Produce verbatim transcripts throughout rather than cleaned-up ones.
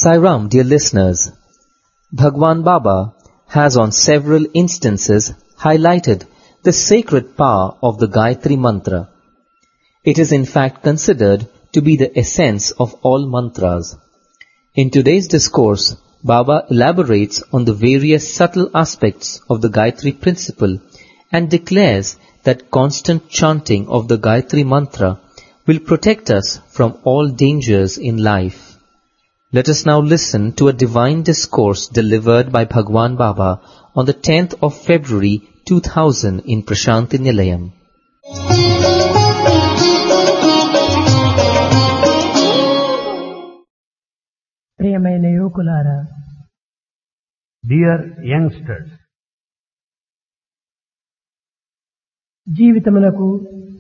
Sai Ram, dear listeners, Bhagwan Baba has on several instances highlighted the sacred power of the Gayatri Mantra. It is in fact considered to be the essence of all mantras. In today's discourse, Baba elaborates on the various subtle aspects of the Gayatri principle and declares that constant chanting of the Gayatri Mantra will protect us from all dangers in life. Let us now listen to a divine discourse delivered by Bhagwan Baba on the tenth of February two thousand in Prashanti Nilayam. ప్రియమైన యువకులారా, Dear youngsters, జీవితమునకు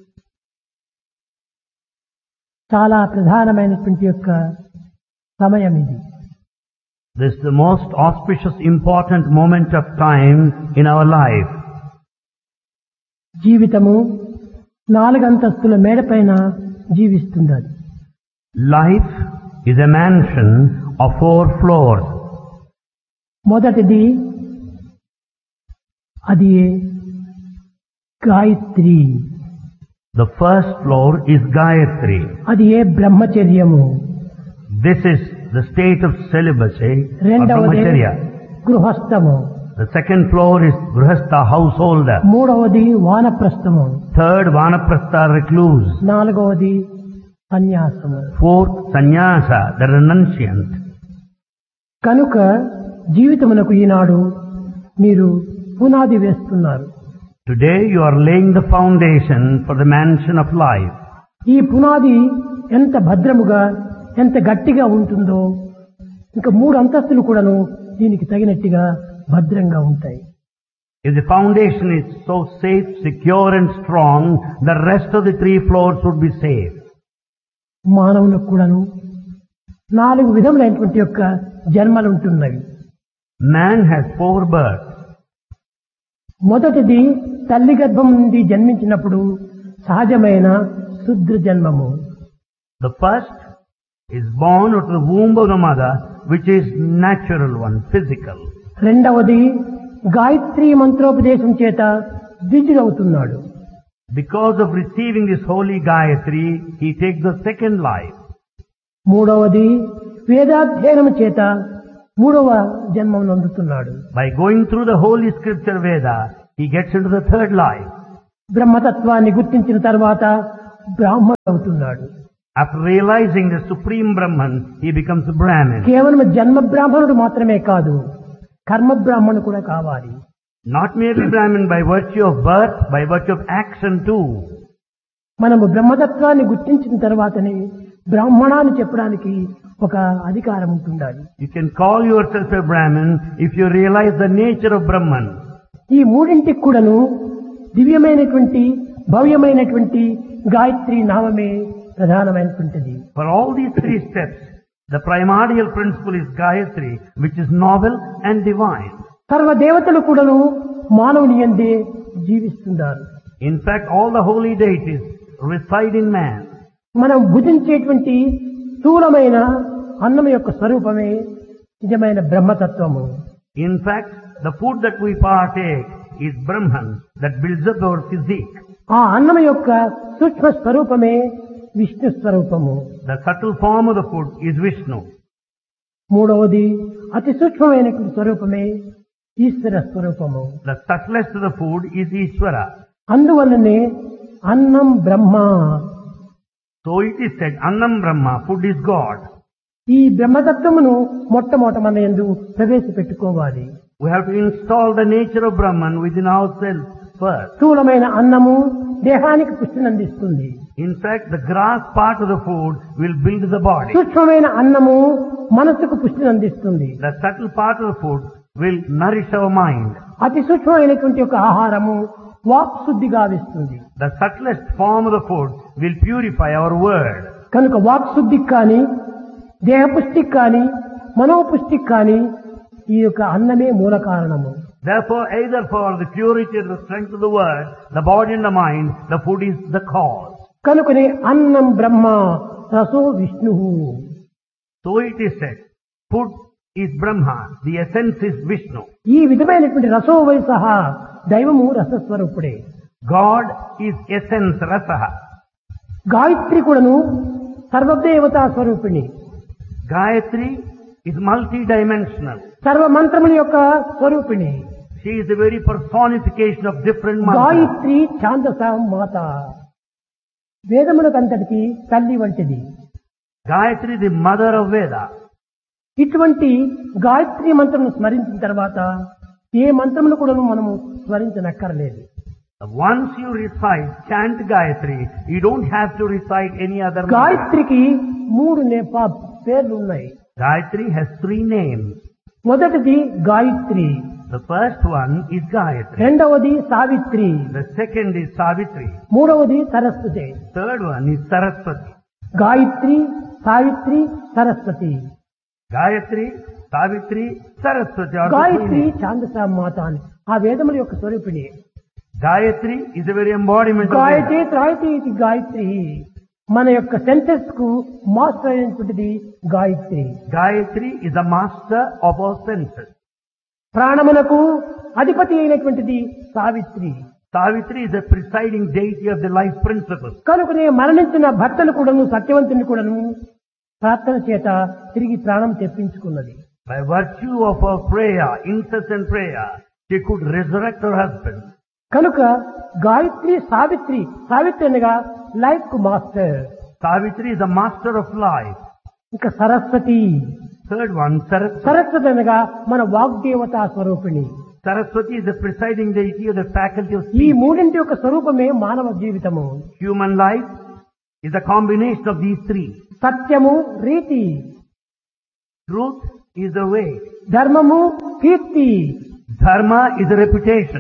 చాలా ప్రధానమైనటువంటి యొక్క సమయం ఇది. this is the most auspicious, important moment of time in our life. జీవితము నాలుగంతస్తుల మేడపైన జీవిస్తుంది. అది Life is a mansion of four floors. మొదటిది అది Gayatri. The first floor is Gayatri. అది ఏ బ్రహ్మచర్యము. This is the state of celibacy or రెండవది brahmacharya. గృహస్థము. The second floor is Grihastha, householder. మూడవది వానప్రస్థము. Third, Vanaprastha, recluse. నాలుగవది సన్యాసము. Fourth, Sannyasa, the renunciant. కనుక జీవితమునకు ఈనాడు మీరు పునాది వేస్తున్నారు. Today you are laying the foundation for the mansion of life. ఈ పునాది ఎంత భద్రముగా ఎంత గట్టిగా ఉంటుందో ఇంకా మూడు అంతస్తులు కూడాను దీనికి తగినట్టుగా భద్రంగా ఉంటాయి. If the foundation is so safe, secure and strong, the rest of the three floors would be safe. మానవులకు కూడాను నాలుగు విధములైనటువంటి యొక్క జన్మలు ఉంటున్నవి. Man has four births. మొదటిది తల్లి గర్భం నుండి జన్మించినప్పుడు సహజమైన శుద్ర జన్మము. The first is born out of the womb of the mother, which is natural one, physical. రెండవది గాయత్రి మంత్రోపదేశం చేత ద్విజుడవుతున్నాడు. Because of receiving this holy Gayatri, he takes the second life. మూడవది వేదాధ్యయనం చేత మూడవ జన్మను అందుతున్నాడు. By going through the holy scripture Veda, he gets into the third life. బ్రహ్మతత్వాన్ని గుర్తించిన తర్వాత బ్రాహ్మణుడు అవుతున్నాడు. After realizing the supreme Brahman, he becomes a Brahmin. కేవలం జన్మ బ్రాహ్మణుడు మాత్రమే కాదు, కర్మ బ్రాహ్మణుడు కూడా కావాలి. Not merely Brahmin by virtue of birth, by virtue of action too. మనము బ్రహ్మతత్వాన్ని గుర్తించిన తర్వాతనే బ్రాహ్మణాన్ని చెప్పడానికి ఒక అధికారం ఉంటుండాలి. You can call yourself a Brahmin if you realize the nature of Brahman. ఈ మూడింటికి కూడాను దివ్యమైనటువంటి భవ్యమైనటువంటి గాయత్రి నామమే ప్రధానమైనటువంటిది. For all these three steps, the primordial principle is Gayatri, which is novel and divine. సర్వ దేవతలు కూడాను మానవుని యందే జీవిస్తున్నారు. In fact, all the holy deities reside in man. మనం భుజించేటువంటి స్థూలమైన అన్నం యొక్క స్వరూపమే నిజమైన బ్రహ్మతత్వము. In fact, the food that we partake is Brahman that builds up our physique. ఆ అన్నం యొక్క సూక్ష్మ స్వరూపమే విష్ణు స్వరూపము. The subtle form of the food is Vishnu. మూడవది అతి సూక్ష్మమైనటువంటి స్వరూపమే ఈశ్వర స్వరూపము. The subtlest of the food is Ishvara. అందువల్లనే అన్నం బ్రహ్మ. So it is said, Annam Brahma, food is God. ఈ బ్రహ్మతత్వమును మొట్టమొదట మన యందు ప్రవేశపెట్టుకోవాలి. We have to install the nature of Brahman within ourselves first. స్థూలమైన అన్నము దేహానికి పుష్టిని అందిస్తుంది. In fact, the grass part of the food will build the body. సూక్ష్మమైన అన్నము మనసుకు పుష్టిని అందిస్తుంది. The subtle part of the food will nourish our mind. అతి సూక్ష్మమైనటువంటి ఒక ఆహారము వాక్ శుద్ధి గావిస్తుంది. The subtlest form of the food will purify our word. కనుక walk శుద్ధికి కానీ దేహపుష్టికి కానీ మనోపుష్టికి కానీ ఈ యొక్క అన్నమే మూల కారణము. Therefore, either for the purity or the strength of the word, the body and the mind, the food is the cause. కనుకనే అన్నం బ్రహ్మ రసో Vishnu. So it is said, Food is Brahma. The essence is Vishnu. ఈ విధమైనటువంటి రసో వయసహ దైవము రసస్వరూపుడే. God is essence, Rasaha. Gayatri కూడాను సర్వదేవతా స్వరూపిణి. Gayatri is multi-dimensional. సర్వ మంత్రముల యొక్క స్వరూపిణి. She is the very personification of different mantras. Gayatri ఛాందస మాత, వేదములకంతటికి తల్లి వంటిది. Gayatri, the mother of Veda. ఇటువంటి గాయత్రి మంత్రమును స్మరించిన తర్వాత ఏ మంత్రమును కూడా మనము స్మరించనక్కర్లేదు. Once you recite, chant Gayatri, you don't have to recite any other mantra. గాయత్రికి మూడు నేప పేర్లు ఉన్నాయి. Gayatri has three names. మొదటిది Gayatri, The first one is Gayatri. రెండవది Savitri, The second is Savitri. మూడవది Saraswati. Third one is Saraswati. Gayatri, Savitri, Saraswati. Gayatri, Savitri, Saraswati are the three Gayatri names. ఛాందస మాత అని ఆ వేదముల యొక్క స్వరూపిణి. Gayatri is the very embodiment of Gayatri Veda. త్రాయతి ఇది గాయత్రి. మన యొక్క సెన్సెస్ కు master అయినటువంటిది Gayatri. Gayatri is the master of our senses. ప్రాణములకు అధిపతి అయినటువంటిది Savitri. Savitri is the presiding deity of the life principle. కనుకనే మరణించిన భర్తను కూడాను సత్యవంతుని కూడాను ప్రార్థన చేత తిరిగి ప్రాణం తెప్పించుకున్నది. By virtue of her prayer, incessant prayer, she could resurrect her husband. కనుక గాయత్రి సావిత్రి, సావిత్రి అనగా లైఫ్ కు master. Savitri is the master of life. ఇంకా Saraswati, Third one, Saraswati. Saraswati అనగా మన వాగ్దేవతా స్వరూపిణి. Saraswati is the presiding deity of the faculty of ఈ speech. మూడింటి యొక్క స్వరూపమే మానవ జీవితము. Human life is a combination of these three. సత్యము రీతి, Truth is the way. ధర్మము కీర్తి, Dharma is a reputation.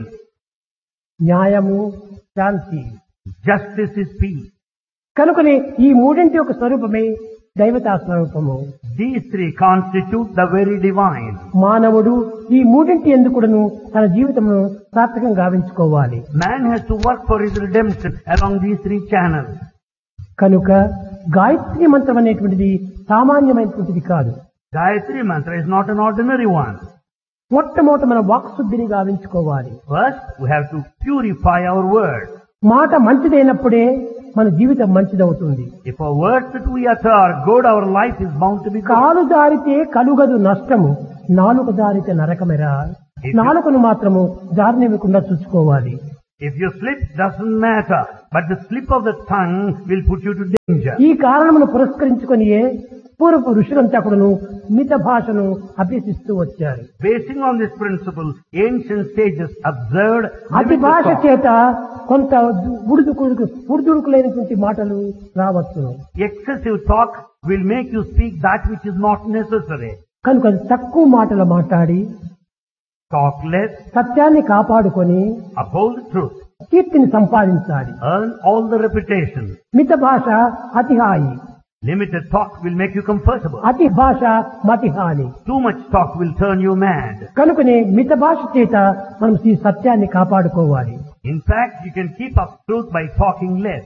న్యాయము శాంతి. Justice is peace. కనుకనే ఈ మూడింటి యొక్క స్వరూపమే దైవతా స్వరూపము. These three constitute the very divine. మానవుడు ఈ మూడింటి ఎందుకును తన జీవితమును సార్థకం గావించుకోవాలి. Man has to work for his redemption along these three channels. కనుక గాయత్రి మంత్రం అనేటువంటిది సామాన్యమైనటువంటిది కాదు. Gayatri mantra is not an ordinary one. మొట్టమొదట మన వాక్శుద్ధిని గావించుకోవాలి. First, we have to purify our words. మాట మంచిదైనప్పుడే మన జీవితం మంచిదవుతుంది. If our words that we utter are good, our life is bound to be good. కాలు జారితే కలుగదు నష్టము, నాలుక జారితే నరకమెరా. నాలుకను మాత్రము జారనివ్వకుండా చూసుకోవాలి. If you slip, doesn't matter, but the slip of the tongue will put you to danger. ఈ కారణమును పురస్కరించుకొనియే పూర్వపు ఋషులంతా కూడాను మిత భాషను అభ్యసిస్తూ వచ్చారు. Basing on this principle, ancient sages observed అతి limited భాష talk. చేత కొంత ఉడుదుకుడుకు ఉడుదుడుకులైనటువంటి మాటలు రావచ్చును. Excessive talk will make you speak that which is not necessary. కనుక తక్కువ మాటలు మాట్లాడి Talk less, సత్యాన్ని కాపాడుకొని uphold the truth, కీర్తిని సంపాదించాలి. earn all the reputation. మిత భాష అతిహాయి, Limited talk will make you comfortable. అతి భాష మతిహాని. Too much talk will turn you mad. కనుకనే మిత భాష చేత మనం ఈ సత్యాన్ని కాపాడుకోవాలి. In fact, you can keep up truth by talking less.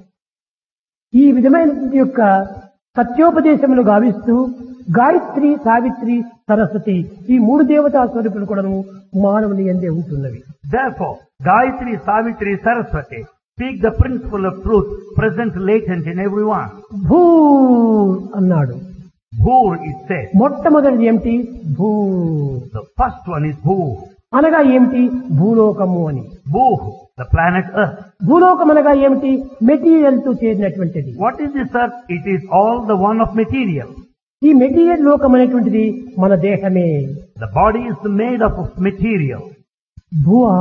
ఈ విధమైనటువంటి యొక్క సత్యోపదేశములు గావిస్తూ గాయత్రి, సావిత్రి, సరస్వతి ఈ మూడు దేవతా స్వరూపులు కూడా మానవుని యందే ఉంటున్నవి. Therefore, Gayatri, Savitri, Saraswati speak the principle of truth present latent in everyone. భూ అన్నాడు. Bhur is said. మొట్టమొదటిది ఏమిటి? భూ The first one is Bhu. అనగా ఏమిటి? భూలోకము అని. Bhu, the planet Earth. భూలోకం అనగా ఏమిటి? మెటీరియల్ తో చేరినటువంటిది. What is this Earth? It is all the one of material. ఈ మెటీరియల్ లోకం అనేటువంటిది మన దేహమే. The body is made up of material. భూహ.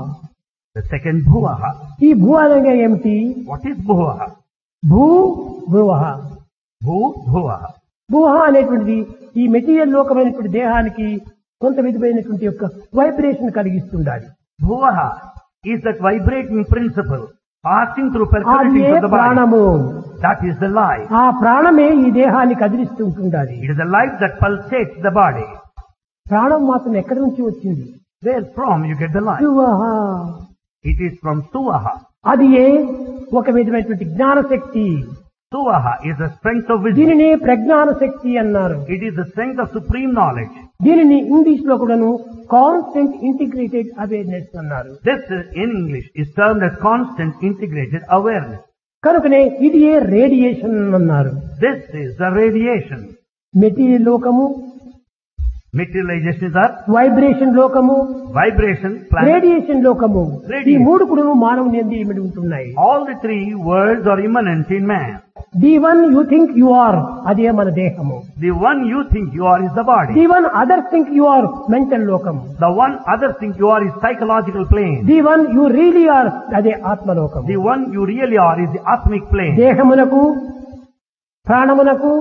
The second Bhuvaha. ఈ భూ అనగా ఏమిటి? What is Bhuvaha? భూ భువహ. Bhu, Bhuvaha. భూహ అనేటువంటిది ఈ మెటీరియల్ లోకమైనటువంటి దేహానికి కొంత విధమైనటువంటి యొక్క vibration కలిగిస్తుండాలి. Bhuvaha is that vibrating principle passing through అది percolating A through the body. ప్రాణము. That is the life. ఆ ప్రాణమే ఈ దేహాన్ని కదిలిస్తుంటుండాలి. It is the life that pulsates the body. ప్రాణం మాత్రం ఎక్కడి నుంచి వచ్చింది? Where from you get the life? భువహ. It is from Suvaha. అది ఏ ఒక విధమైనటువంటి జ్ఞానశక్తి. Suvaha is the strength of wisdom. దీనిని ప్రజ్ఞాన శక్తి అన్నారు. It is the strength of supreme knowledge. దీనిని ఇంగ్లీష్ లో కూడాను కాన్స్టెంట్ ఇంటిగ్రేటెడ్ అవేర్నెస్ అన్నారు. This is, in English is termed as constant integrated awareness. కనుకనే ఇది ఏ రేడియేషన్ అన్నారు. This is the radiation. Material లోకము, Materialization is earth, వైబ్రేషన్ లోకము, vibration, planet. Radiation లోకము. Radiation. ఈ మూడు కూడా మానవుని యందు ఇమిడి ఉంటున్నాయి. All the three worlds are immanent in man. The one you think you are, అదే మన దేహము. The one you think you are is the body. The one other think you are mental లోకం. The one other think you are is psychological plane. The one you really are, అదే ఆత్మలోకం. The one you really are is the atmic plane. దేహమునకు, ప్రాణమునకు,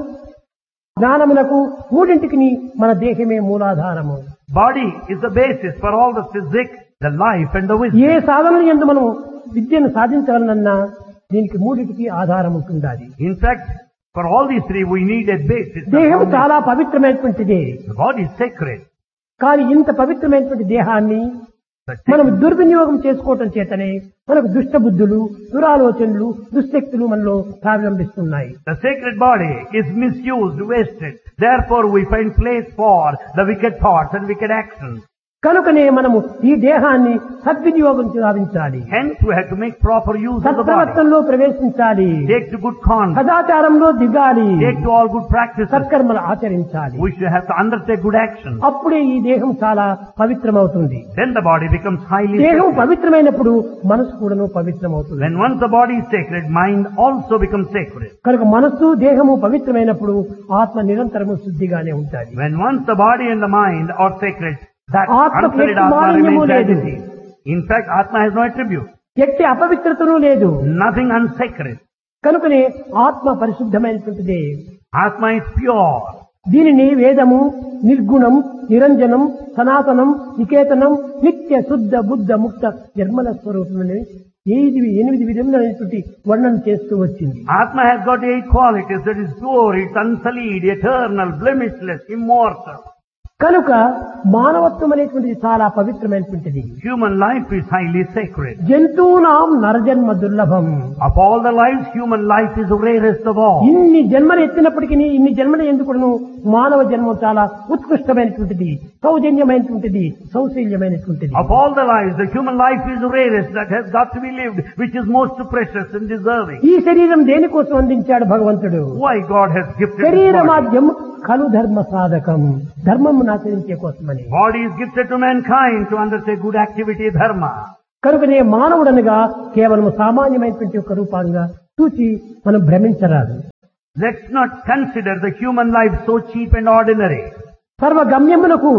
జ్ఞానమునకు మూడింటికి మన దేహమే మూలాధారము. Body is the basis for all the physics, the life and the wisdom. ఏ సాధన యందు మనం విద్యను సాధించగలనన్నా దీనికి మూడింటికి ఆధారం ఉంటుండాలి. In fact, for all these three we need a basis. దేహం చాలా పవిత్రమైనటువంటిది. The body is sacred. కానీ ఇంత పవిత్రమైనటువంటి దేహాన్ని The మనం దుర్వినియోగం చేసుకోవటం చేతనే మనకు దుష్ట బుద్ధులు, దురాలోచనలు, దుశ్శక్తులు మనలో ప్రారంభిస్తున్నాయి. The sacred body is misused, wasted. Therefore we find place for the wicked thoughts and wicked actions. కనుకనే మనము ఈ దేహాన్ని సద్వినియోగం సాధించాలి. Hence we have to make proper use of the body. సత్ప్రవర్తనలో ప్రవేశించాలి. Take to good conduct. సదాచారంలో దిగాలి. Take to all good practices. సత్కర్మలు ఆచరించాలి. We should have to undertake good action. అప్పుడే ఈ దేహం చాలా పవిత్రమవుతుంది. Then the body becomes highly దేహం sacred. పవిత్రమైనప్పుడు మనసు కూడాను పవిత్రమవుతుంది. When once the body is sacred, mind also becomes sacred. కనుక మనస్సు దేహము పవిత్రమైనప్పుడు ఆత్మ నిరంతరము శుద్ధిగానే ఉంటాయి. When once the body and the mind are sacred, that ఆత్మకు unsullied ఎట్టి Atma మాలిన్యము remains లేదు. as it is. In fact, Atma has no attribute. ఎట్టి అపవిత్రతను లేదు. Nothing unsacred. కనుకనే ఆత్మ పరిశుద్ధమైనటువంటిదే. Atma is pure. దీనిని వేదము నిర్గుణం, నిరంజనం, సనాతనం, నికేతనం, నిత్య శుద్ధ బుద్ధ ముక్త నిర్మల స్వరూపమని ఎనిమిది ఎనిమిది విధములైనటువంటి వర్ణన చేస్తూ వచ్చింది. Atma has got eight qualities. That is pure, it's unsullied, eternal, blemishless, immortal. కనుక మానవత్వం అనేటువంటిది చాలా పవిత్రమైనటువంటిది. Human life is highly sacred. జంతువునాం నరజన్మ దుర్లభం. Of all the lives, human life is the rarest of all. ఇన్ని జన్మలు ఎత్తినప్పటికీ ఇన్ని జన్మలు ఎందుకును మానవ జన్మ చాలా ఉత్కృష్టమైనటువంటిది, సౌజన్యమైనటువంటిది, సౌశల్యమైనటువంటిది. Of all the lives, the human life is the rarest that has got to be lived, which is most precious and deserving. ఈ శరీరం దేనికోసం అందించాడు భగవంతుడు? Why God has gifted శరీర this body? మాధ్యం ఖలు ధర్మ సాధకం, ధర్మము ఆచరించే కోసమని. Body is gifted to mankind to undertake good activity, dharma. కనుకనే మానవుడనగా కేవలం సామాన్యమైనటువంటి ఒక రూపంగా చూచి మనం భ్రమించరాదు. Let's not consider the human life so cheap and ordinary. సర్వ గమ్యములకు,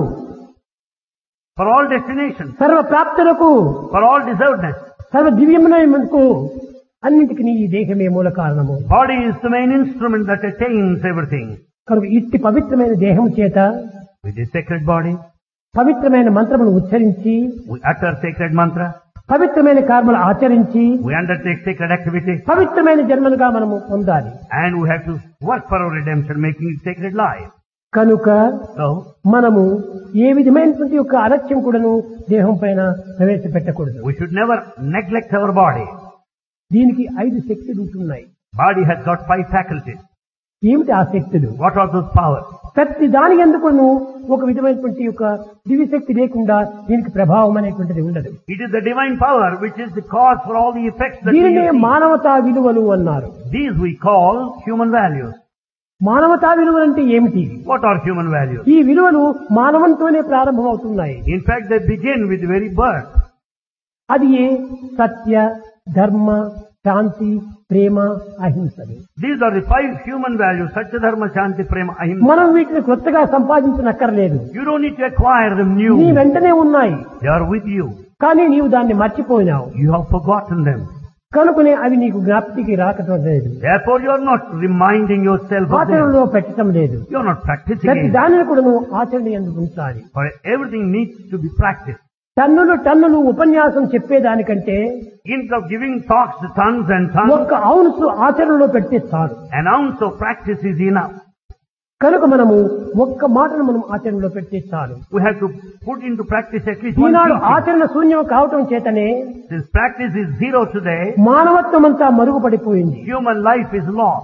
For all destinations, సర్వ ప్రాప్తులకు, for all deservedness, సర్వ దివ్యమునకు అన్నింటికి ఈ దేహమే మూల కారణము. body is the main instrument that attains everything. కనుక ఇట్టి పవిత్రమైన దేహం చేత With the sacred body, పవిత్రమైన మంత్రమును ఉచ్చరించి, we utter sacred mantra, పవిత్రమైన కర్మలు ఆచరించి, we undertake sacred activity, పవిత్రమైన జన్మలుగా మనము పొందాలి. and we have to work for our redemption, making it sacred life. కనుక So, మనము ఏ విధమైనటువంటి యొక్క అలక్ష్యం కూడాను దేహం పైన ప్రవేశపెట్టకూడదు. we should never neglect our body. దీనికి ఐదు శక్తులు ఉంటున్నాయి. Body has got five faculties. ఏమిటి ఆ శక్తులు? What are those powers? ప్రతి దాని ఎందుకును ఒక విధమైనటువంటి యొక్క దివ్యశక్తి లేకుండా దీనికి ప్రభావం అనేటువంటిది ఉండదు. It is the divine power which is the cause for all the effects that we దీనినే see. మానవతా విలువలు అన్నారు. These we call human values. మానవతా విలువలు అంటే ఏమిటి? What are human values? ఈ విలువలు మానవంతోనే ప్రారంభమవుతున్నాయి. In fact, they begin with the very birth. అది ఏ సత్య, ధర్మ, శాంతి, ప్రేమ, అహింసలు. These are the five human values: Satya, Dharma, Shanti, Prema, Ahimsa. మనం వీటిని కొత్తగా సంపాదించనక్కర్లేదు. You don't need to acquire them నీ new. వెంటనే ఉన్నాయి, They are with you. కానీ నీవు దాన్ని మర్చిపోయినావు. You have forgotten them. కనుకనే అవి నీకు జ్ఞాప్తికి రాకటం లేదు, Therefore, you are not reminding yourself of them. ఆచరణలో పెట్టడం లేదు. You are not practicing ప్రతి it. దానిని కూడా నువ్వు ఆచరణ ఎందుకు ఉంచాలి. For everything needs to be practiced. టన్నులు టన్నులు ఉపన్యాసం చెప్పేదానికంటే Instead of giving talks to tons and tons, ఒక్క ఔన్సు ఆచరణలో పెడితే చాలు. an ounce of practice is enough. కనుక మనము ఒక్క మాటను మనం ఆచరణలో పెడితే చాలు. We have to put into practice at least one Eenadu teaching. ఆచరణ శూన్యం కావటం చేతనే Since practice is zero today, మానవత్వం అంతా మరుగుపడిపోయింది. human life is lost.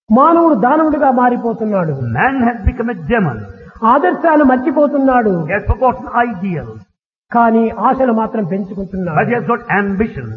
మానవుడు దానవుడిగా మారిపోతున్నాడు. Man has become a demon. ఆదర్శాలు మర్చిపోతున్నాడు. He has forgotten ideals. కానీ ఆశలు మాత్రం But he పెంచుకుంటున్నాడు. has got ambition.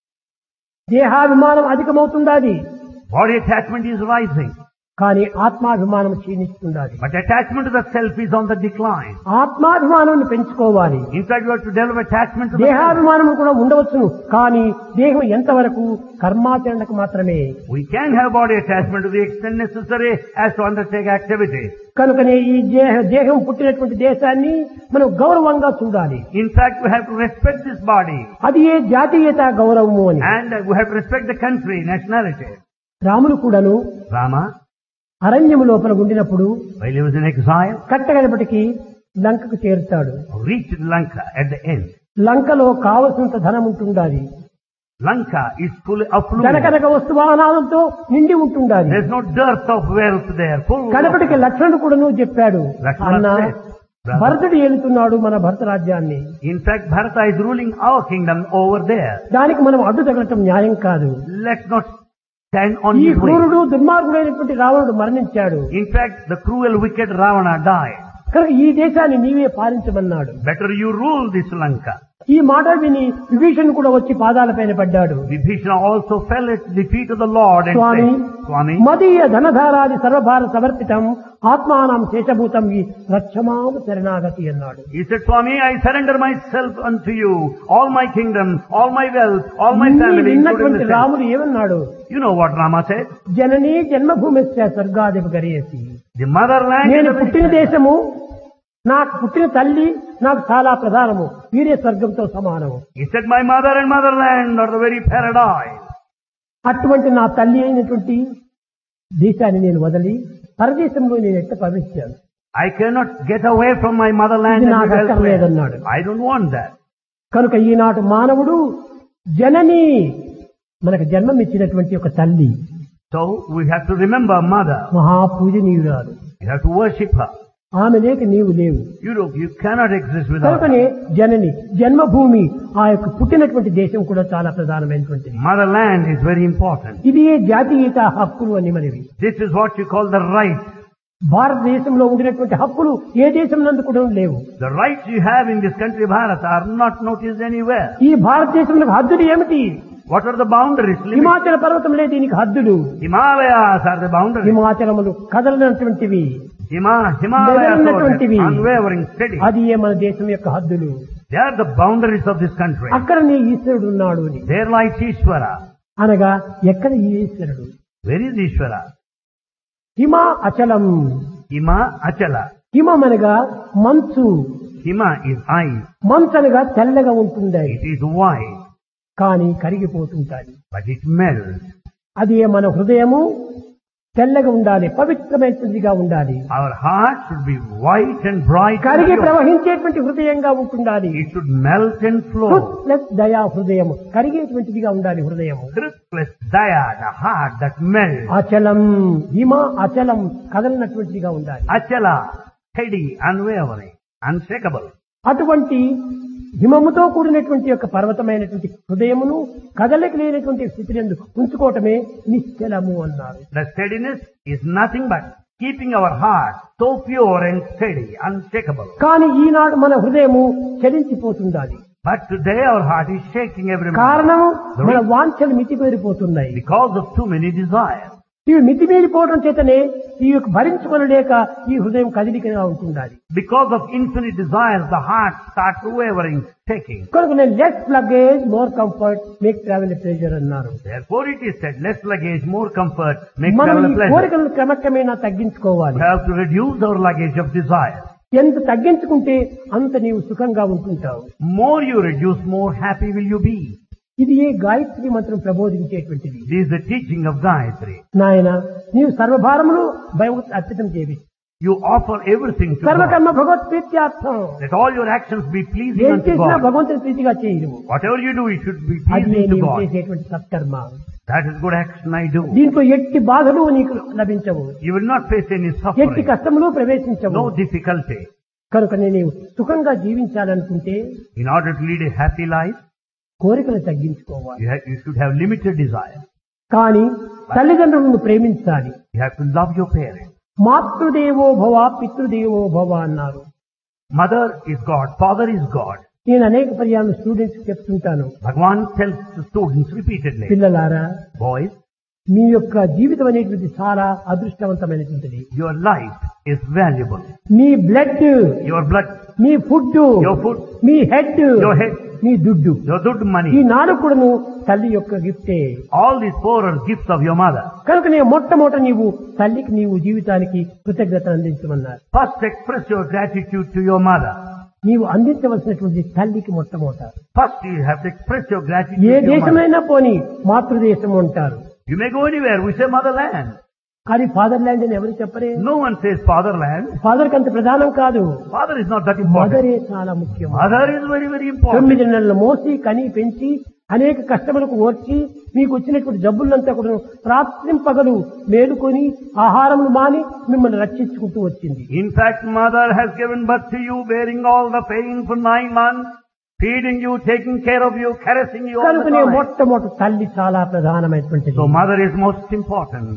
దేహాభిమానం అధికమవుతుండాది. Body attachment is rising. కానీ ఆత్మాభిమానం క్షీణిస్తుండాలి. But attachment to the self is on the decline. ఆత్మాభిమానాన్ని పెంచుకోవాలి. In fact, you have to develop attachment to the self. దేహాభిమానం కూడా ఉండవచ్చును. కానీ దేహం ఎంతవరకు కర్మాచరణకు మాత్రమే. We can have body attachment to the extent necessary as to undertake activities. కనుకనే ఈ దేహ- దేహం పుట్టినటువంటి దేశాన్ని మనం గౌరవంగా చూడాలి. In fact, we have to respect this body. అది ఏ జాతీయత గౌరవము అని. And uh, we have to respect the country, nationality. Ramulu కూడాను Rama, అరణ్యము లోపల ఉండినప్పుడు while he was in exile, కట్టగడపటికి లంకకు చేరుతాడు. reached Lanka at the end. లంకలో కావలసినంత ధనం ఉంటుండాలి. Lanka is full of fluid. కనకనక వస్తు వాహనాలతో నిండి ఉంటుండాలి. There's no dearth of wealth there. Full of- కడపటికి లక్ష్మణుడు కూడాను చెప్పాడు, లక్ష్మణ అన్న said, "Brother, భరతుడు ఏలుతున్నాడు మన భరత రాజ్యాన్ని. in fact, Bharata is ruling our kingdom over there. దానికి మనం అడ్డు తగలటం న్యాయం కాదు. Let's not stand on ఈ his way." క్రూరుడు దుర్మార్గుడైనటువంటి రావణుడు మరణించాడు. In fact, the cruel, wicked Ravana died. కనుక ఈ దేశాన్ని నీవే పాలించమన్నాడు. Better you rule this Lanka. ఈ మాట విని విభీషణుడు కూడా వచ్చి పాదాలపైన పడ్డాడు. Vibhishana also fell at the feet of the Lord and Swamy said, Swami, మదీయ ధనధారాది సర్వభార సమర్పితం ఆత్మానం శేషభూతం ఈ రక్షమాం శరణాగతి అన్నాడు. he said, Swami, I surrender myself unto you, all my kingdom, all my wealth, all my ఇన్ని family. విన్నటువంటి including the self." రాముడు ఏమన్నాడు? You know what Rama said? Janani జన్మభూమిశ్చ స్వర్గాదిపు గరియేసి. The motherland నేను is a పుట్టిన very- దేశము, నాకు పుట్టిన తల్లి నాకు చాలా ప్రధానము, వీరే స్వర్గంతో సమానము. He said, my mother and motherland are the very paradise. అటువంటి నా తల్లి అయినటువంటి దేశాన్ని నేను వదిలి పరదేశంలో నేను ఎట్ట ప్రవేశించాను. I cannot get away from my motherland ఇది and నాకు live అక్కర్లేదన్నాడు. elsewhere. I don't want that. కనుక ఈనాటి మానవుడు జనని, మనకు జన్మమిచ్చినటువంటి ఒక తల్లి, So we have to remember mother. మహాపూజనీయురాలు. You have to worship her. ఆమె లేక నీవు లేవు. You know, you cannot exist without కనుకనే her. జనని జన్మభూమి, ఆ యొక్క పుట్టినటువంటి దేశం కూడా చాలా ప్రధానమైనటువంటిది. Motherland is very important. ఇది ఏ జాతీయత హక్కులు అని మనవి. This is what you call the right. భారతదేశంలో ఉండినటువంటి హక్కులు ఏ దేశం నందు కూడా లేవు. The rights you have in this country, Bharat, are not noticed anywhere. ఈ భారతదేశంలో హద్దులు ఏమిటి? What are the boundaries? Limits? హిమాచల పర్వతంలో దీనికి హద్దులు. Himalayas are the boundaries. హిమాచలములు కదలనటువంటివి, Hima, Himalayas are మెదలినటువంటివి. unwavering, steady. అది ఏ మన దేశం యొక్క హద్దులు. They are the boundaries of this country. అక్కడ నీ ఈశ్వరుడు ఉన్నాడు అని. There lies Ishvara. అనగా ఎక్కడ ఈ ఈశ్వరుడు? Where is Ishvara? Hima అచలం. Hima, Achala. హిమం అనగా మంచు, Hima is ice. మంచు అనగా తెల్లగా ఉంటుంది, It is white, కానీ కరిగిపోతుంటాది. but it melts. అది ఏ మన హృదయము తెల్లగా ఉండాలి, పవిత్రమైనదిగా ఉండాలి. Our heart should be white and bright. కరిగి ప్రవహించేటువంటి హృదయంగా ఉంటుండాలి. It should melt and flow. Plus దయా హృదయము, కరిగేటువంటిదిగా ఉండాలి హృదయము. Truth plus daya, the heart that melts. అచలం, హిమ అచలం, కదలనటువంటిదిగా ఉండాలి. Achala, steady, unwavering, unshakable. అటువంటి హిమముతో కూడినటువంటి యొక్క పర్వతమైనటువంటి హృదయమును కదలిక లేనటువంటి స్థితిని ఉంచుకోవటమే నిశ్చలము అన్నారు. The steadiness is nothing but keeping our heart so pure and steady, unshakable. కానీ ఈనాడు మన హృదయము చలించిపోతుండాలి. But today our heart is shaking every moment కారణము మన వాంఛలు మితిమీరిపోతున్నాయి. because of too many desires. ఇవి మితిమీరిపోవడం చేతనే ఈ యొక్క భరించుకోలేక ఈ హృదయం కదిలికగా ఉంటుండాలి. Because of infinite desires, the heart starts wavering, shaking. కనుక నేను less luggage more comfort make travel pressure అన్నారు. Therefore it is said, less luggage, more comfort, make మనం travel ఈ a pleasure. కోరికలను క్రమక్రమేణా తగ్గించుకోవాలి. We have to reduce our luggage of desire. ఎంత తగ్గించుకుంటే అంత నీవు సుఖంగా ఉంటుంటావు. More you reduce, more happy will you be. ఇది ఏ గాయత్రి మంత్రం ప్రబోధించేటువంటిది. This is the teaching of Gayatri. నాయన నీవు సర్వభారములు భగవత్ అర్పితం చేయి. You offer everything to God. సర్వకర్మ Bhagwat ప్రీత్యార్థం. Let all your actions be pleasing ఏం unto చేసినా God. భగవంతుని ప్రీతిగా చేయము. Whatever you do, it should be అది pleasing to నీవు God. చేసేటువంటి సత్కర్మ. That is good action I do. దీంట్లో ఎట్టి బాధలు నీకు లభించవు, You will not face any ఎట్టి suffering, కష్టములు ప్రవేశించవు. no difficulty. కనుక నేను సుఖంగా జీవించాలనుకుంటే In order to lead a happy life, కోరికలు తగ్గించుకోవాలి. you, have, you should have limited desire. కానీ తల్లిదండ్రులను ప్రేమించాలి. You have to love your parents. మాతృదేవో భవ పితృదేవో భవ అన్నారు. Mother is God, father is God. నేను అనేక పర్యాలు స్టూడెంట్స్ చెప్తుంటాను, Bhagavan tells the students repeatedly, పిల్లలారా boys, మీ యొక్క జీవితం అనేటువంటిది చాలా అదృష్టవంతమైనటువంటిది. your life is valuable. Me blood, Your blood, me food, your food, me head, your head, మీ దుడ్డు, your good ఈ money, నాలుగు కూడాను తల్లి యొక్క గిఫ్టే. all these four are gifts of your mother. కనుక నేను మొట్టమొదట నీవు తల్లికి నీవు జీవితానికి కృతజ్ఞతను అందించమన్నారు. First express your gratitude to your mother. నీవు అందించవలసినటువంటి తల్లికి మొట్టమొదట. First you have to express your gratitude A to your mother. దేశమైనా పోని మాతృదేశం అంటారు, You may go anywhere, we say motherland. కానీ ఫాదర్ ల్యాండ్ అని ఎవరు చెప్పరే. No one says fatherland. Father కంత ప్రధానం కాదు, Father is not that important. మదరే చాలా ముఖ్యం. Mother is very, very important. తొమ్మిది నెలలు మోసి కని పెంచి అనేక కష్టములకు ఓర్చి మీకు వచ్చినటువంటి జబ్బులంతా కూడా రాత్రిం పగలు మేలుకొని ఆహారములు మాని మిమ్మల్ని రక్షించుకుంటూ వచ్చింది. In fact, mother has given birth to you, bearing all the pain for nine months, feeding you, taking care of you, caressing you all కనుక the నేను time. మొట్టమొదటి తల్లి చాలా ప్రధానమైనటువంటిది. So mother is most important.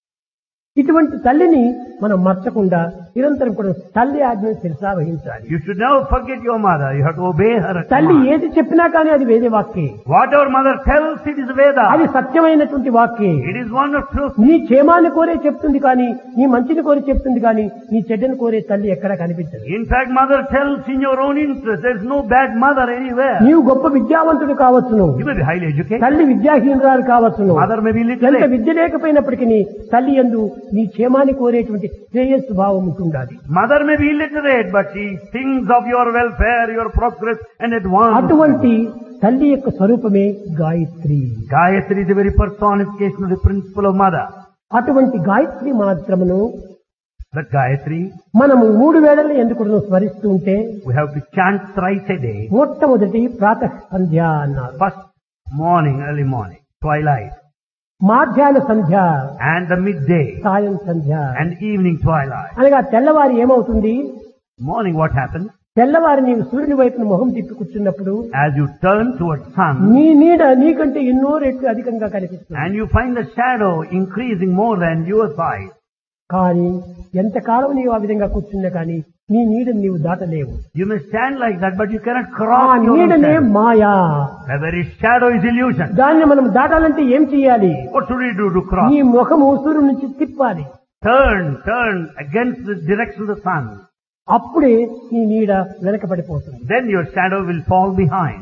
ఇటువంటి తల్లిని మనం మర్చకుండా నిరంతరం కూడా తల్లి ఆజ్ఞను శిరసా వహించాలి. You should never forget your mother. You have to obey her తల్లి command. ఏది చెప్పినా కానీ అది వేదే వాక్యే, Whatever mother tells, it is Veda. అది సత్యమైనటువంటి వాక్యే. It is one of truth. నీ క్షేమాన్ని కోరే చెప్తుంది కానీ నీ మంచిని కోరి చెప్తుంది కానీ నీ చెడ్డని కోరే తల్లి ఎక్కడా కనిపించదు. In fact, mother tells in your own interest. There is no bad mother anywhere. నీవు గొప్ప విద్యావంతుడు కావచ్చును, You may be highly educated. తల్లి విద్యాహీనురాలు కావచ్చును, Mother may be ఎంత literate. విద్య లేకపోయినప్పటికీ తల్లి యందు నీ క్షేమాన్ని కోరేటువంటి శ్రేయస్సు భావం ఉంటుండాలి. Mother may be illiterate, but she thinks of your welfare, your progress and advance. అటువంటి తల్లి యొక్క స్వరూపమే Gayatri. Gayatri is the very personification of the principle of mother. అటువంటి గాయత్రి మాత్రమును That Gayatri, మనము మూడు వేళలు ఎందుకు స్మరిస్తూ ఉంటే we have to chant thrice a day. మొట్టమొదటి ప్రాతః సంధ్య అన్నారు, First morning, early morning, twilight, మాధ్యాహ్న Sandhya, and the midday, సాయం సంధ్య. and evening twilight. అనగా తెల్లవారి ఏమవుతుంది, Morning, what happens? తెల్లవారి నీవు సూర్యుని వైపున మొహం తిప్పి కూర్చున్నప్పుడు As you turn towards sun, నీ నీడ నీకంటే ఎన్నో రెట్లు అధికంగా కనిపిస్తుంది. and you find the shadow increasing more than your size. కానీ ఎంతకాలం నీవు ఆ విధంగా కూర్చున్నా కానీ నీ నీడని నీవు దాటలేవు. You may stand like that, but you cannot ఆ cross your own నీడనే shadow. Maya. The very shadow is illusion. దాన్ని మనం దాటాలంటే ఏం చేయాలి, What should we do to cross? నీ ముఖము సూర్యుడి నుంచి తిప్పాలి. Turn, turn against the direction of the sun. అప్పుడే నీ నీడ వెనకబడిపోతుంది. Then your shadow will fall behind.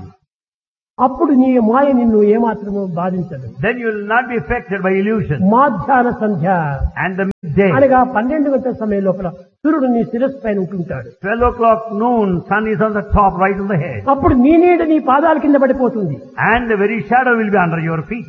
అప్పుడు నీ మాయ నిన్ను ఏమాత్రము బాధించదు. Then you will not be affected by illusion. మాధ్యాహ్న Sandhya And the midday, అనగా పన్నెండు గంటల సమయం లోపల సూర్యుడు నీ శిరస్సు పైన ఉంటుంటాడు. twelve o'clock noon, sun is on the top, right on the head. అప్పుడు నీ నీడ నీ పాదాల కింద పడిపోతుంది. And the very shadow will be under your feet.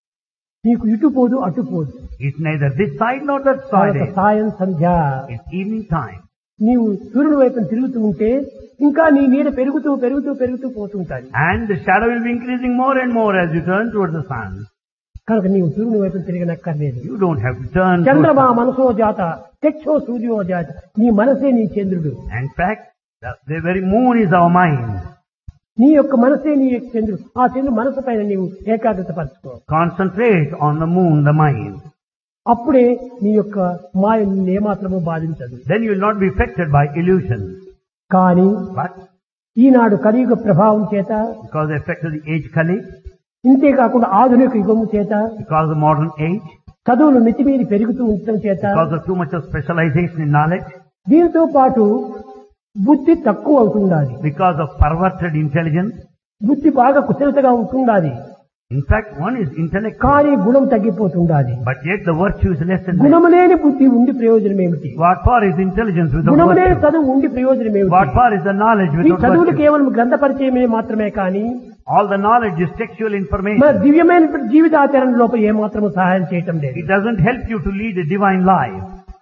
నీకు ఇటు పోదు అటు పోదు. It's neither this side nor that side. తర్వాత సాయం సంధ్య. It's evening time. నీవు సూర్యుడి వైపున తిరుగుతూ ఉంటే ఇంకా నీ నీడ పెరుగుతూ పెరుగుతూ పెరుగుతూ పోతుంటాయి. And the shadow will be increasing more and more as you turn towards the sun. కనుక నీవు సూర్యుని వైపున తిరగనక్కర్లేదు. You don't have to turn towards చంద్రమా the sun. మనసో జాత తెచ్చో సూర్యో జాత, నీ మనసే నీ చంద్రుడు. In fact, the, the very moon is our mind. నీ యొక్క మనసే నీ యొక్క చంద్రుడు. ఆ చంద్రుడు మనసు పైన నీవు ఏకాగ్రత పరచుకో. Concentrate on the moon, the mind. అప్పుడే నీ యొక్క మాయ నిన్ను ఏమాత్రము బాధించదు. Then you will not be affected by illusion. కానీ But ఈనాడు కలియుగ ప్రభావం చేత, because the effect of the age Kali, ఇంతేకాకుండా ఆధునిక యుగము చేత, because of the modern age, చదువులు మితిమీరి పెరుగుతూ ఉండటం చేత, because of too much of specialization in knowledge, దీంతో పాటు బుద్ధి తక్కువ అవుతుండాలి. because of perverted intelligence. బుద్ధి బాగా కుశలతగా ఉంటుండాలి, In fact, one is intellectual, కానీ గుణం తగ్గిపోతుండాలి. but yet the virtue is less and less. గుణము లేని బుద్ధి ఉండి ప్రయోజనం ఏమిటి? What for is intelligence without గుణము లేని virtue? చదువు ఉండి ప్రయోజనం What ఏమిటి? for is the knowledge ఈ without చదువులు virtue? కేవలం గ్రంథ పరిచయమే మాత్రమే కానీ All the knowledge is textual మన information. దివ్యమైన జీవితాచరణ లోపల ఏమాత్రము సహాయం చేయటం లేదు. It doesn't help you to lead a divine life.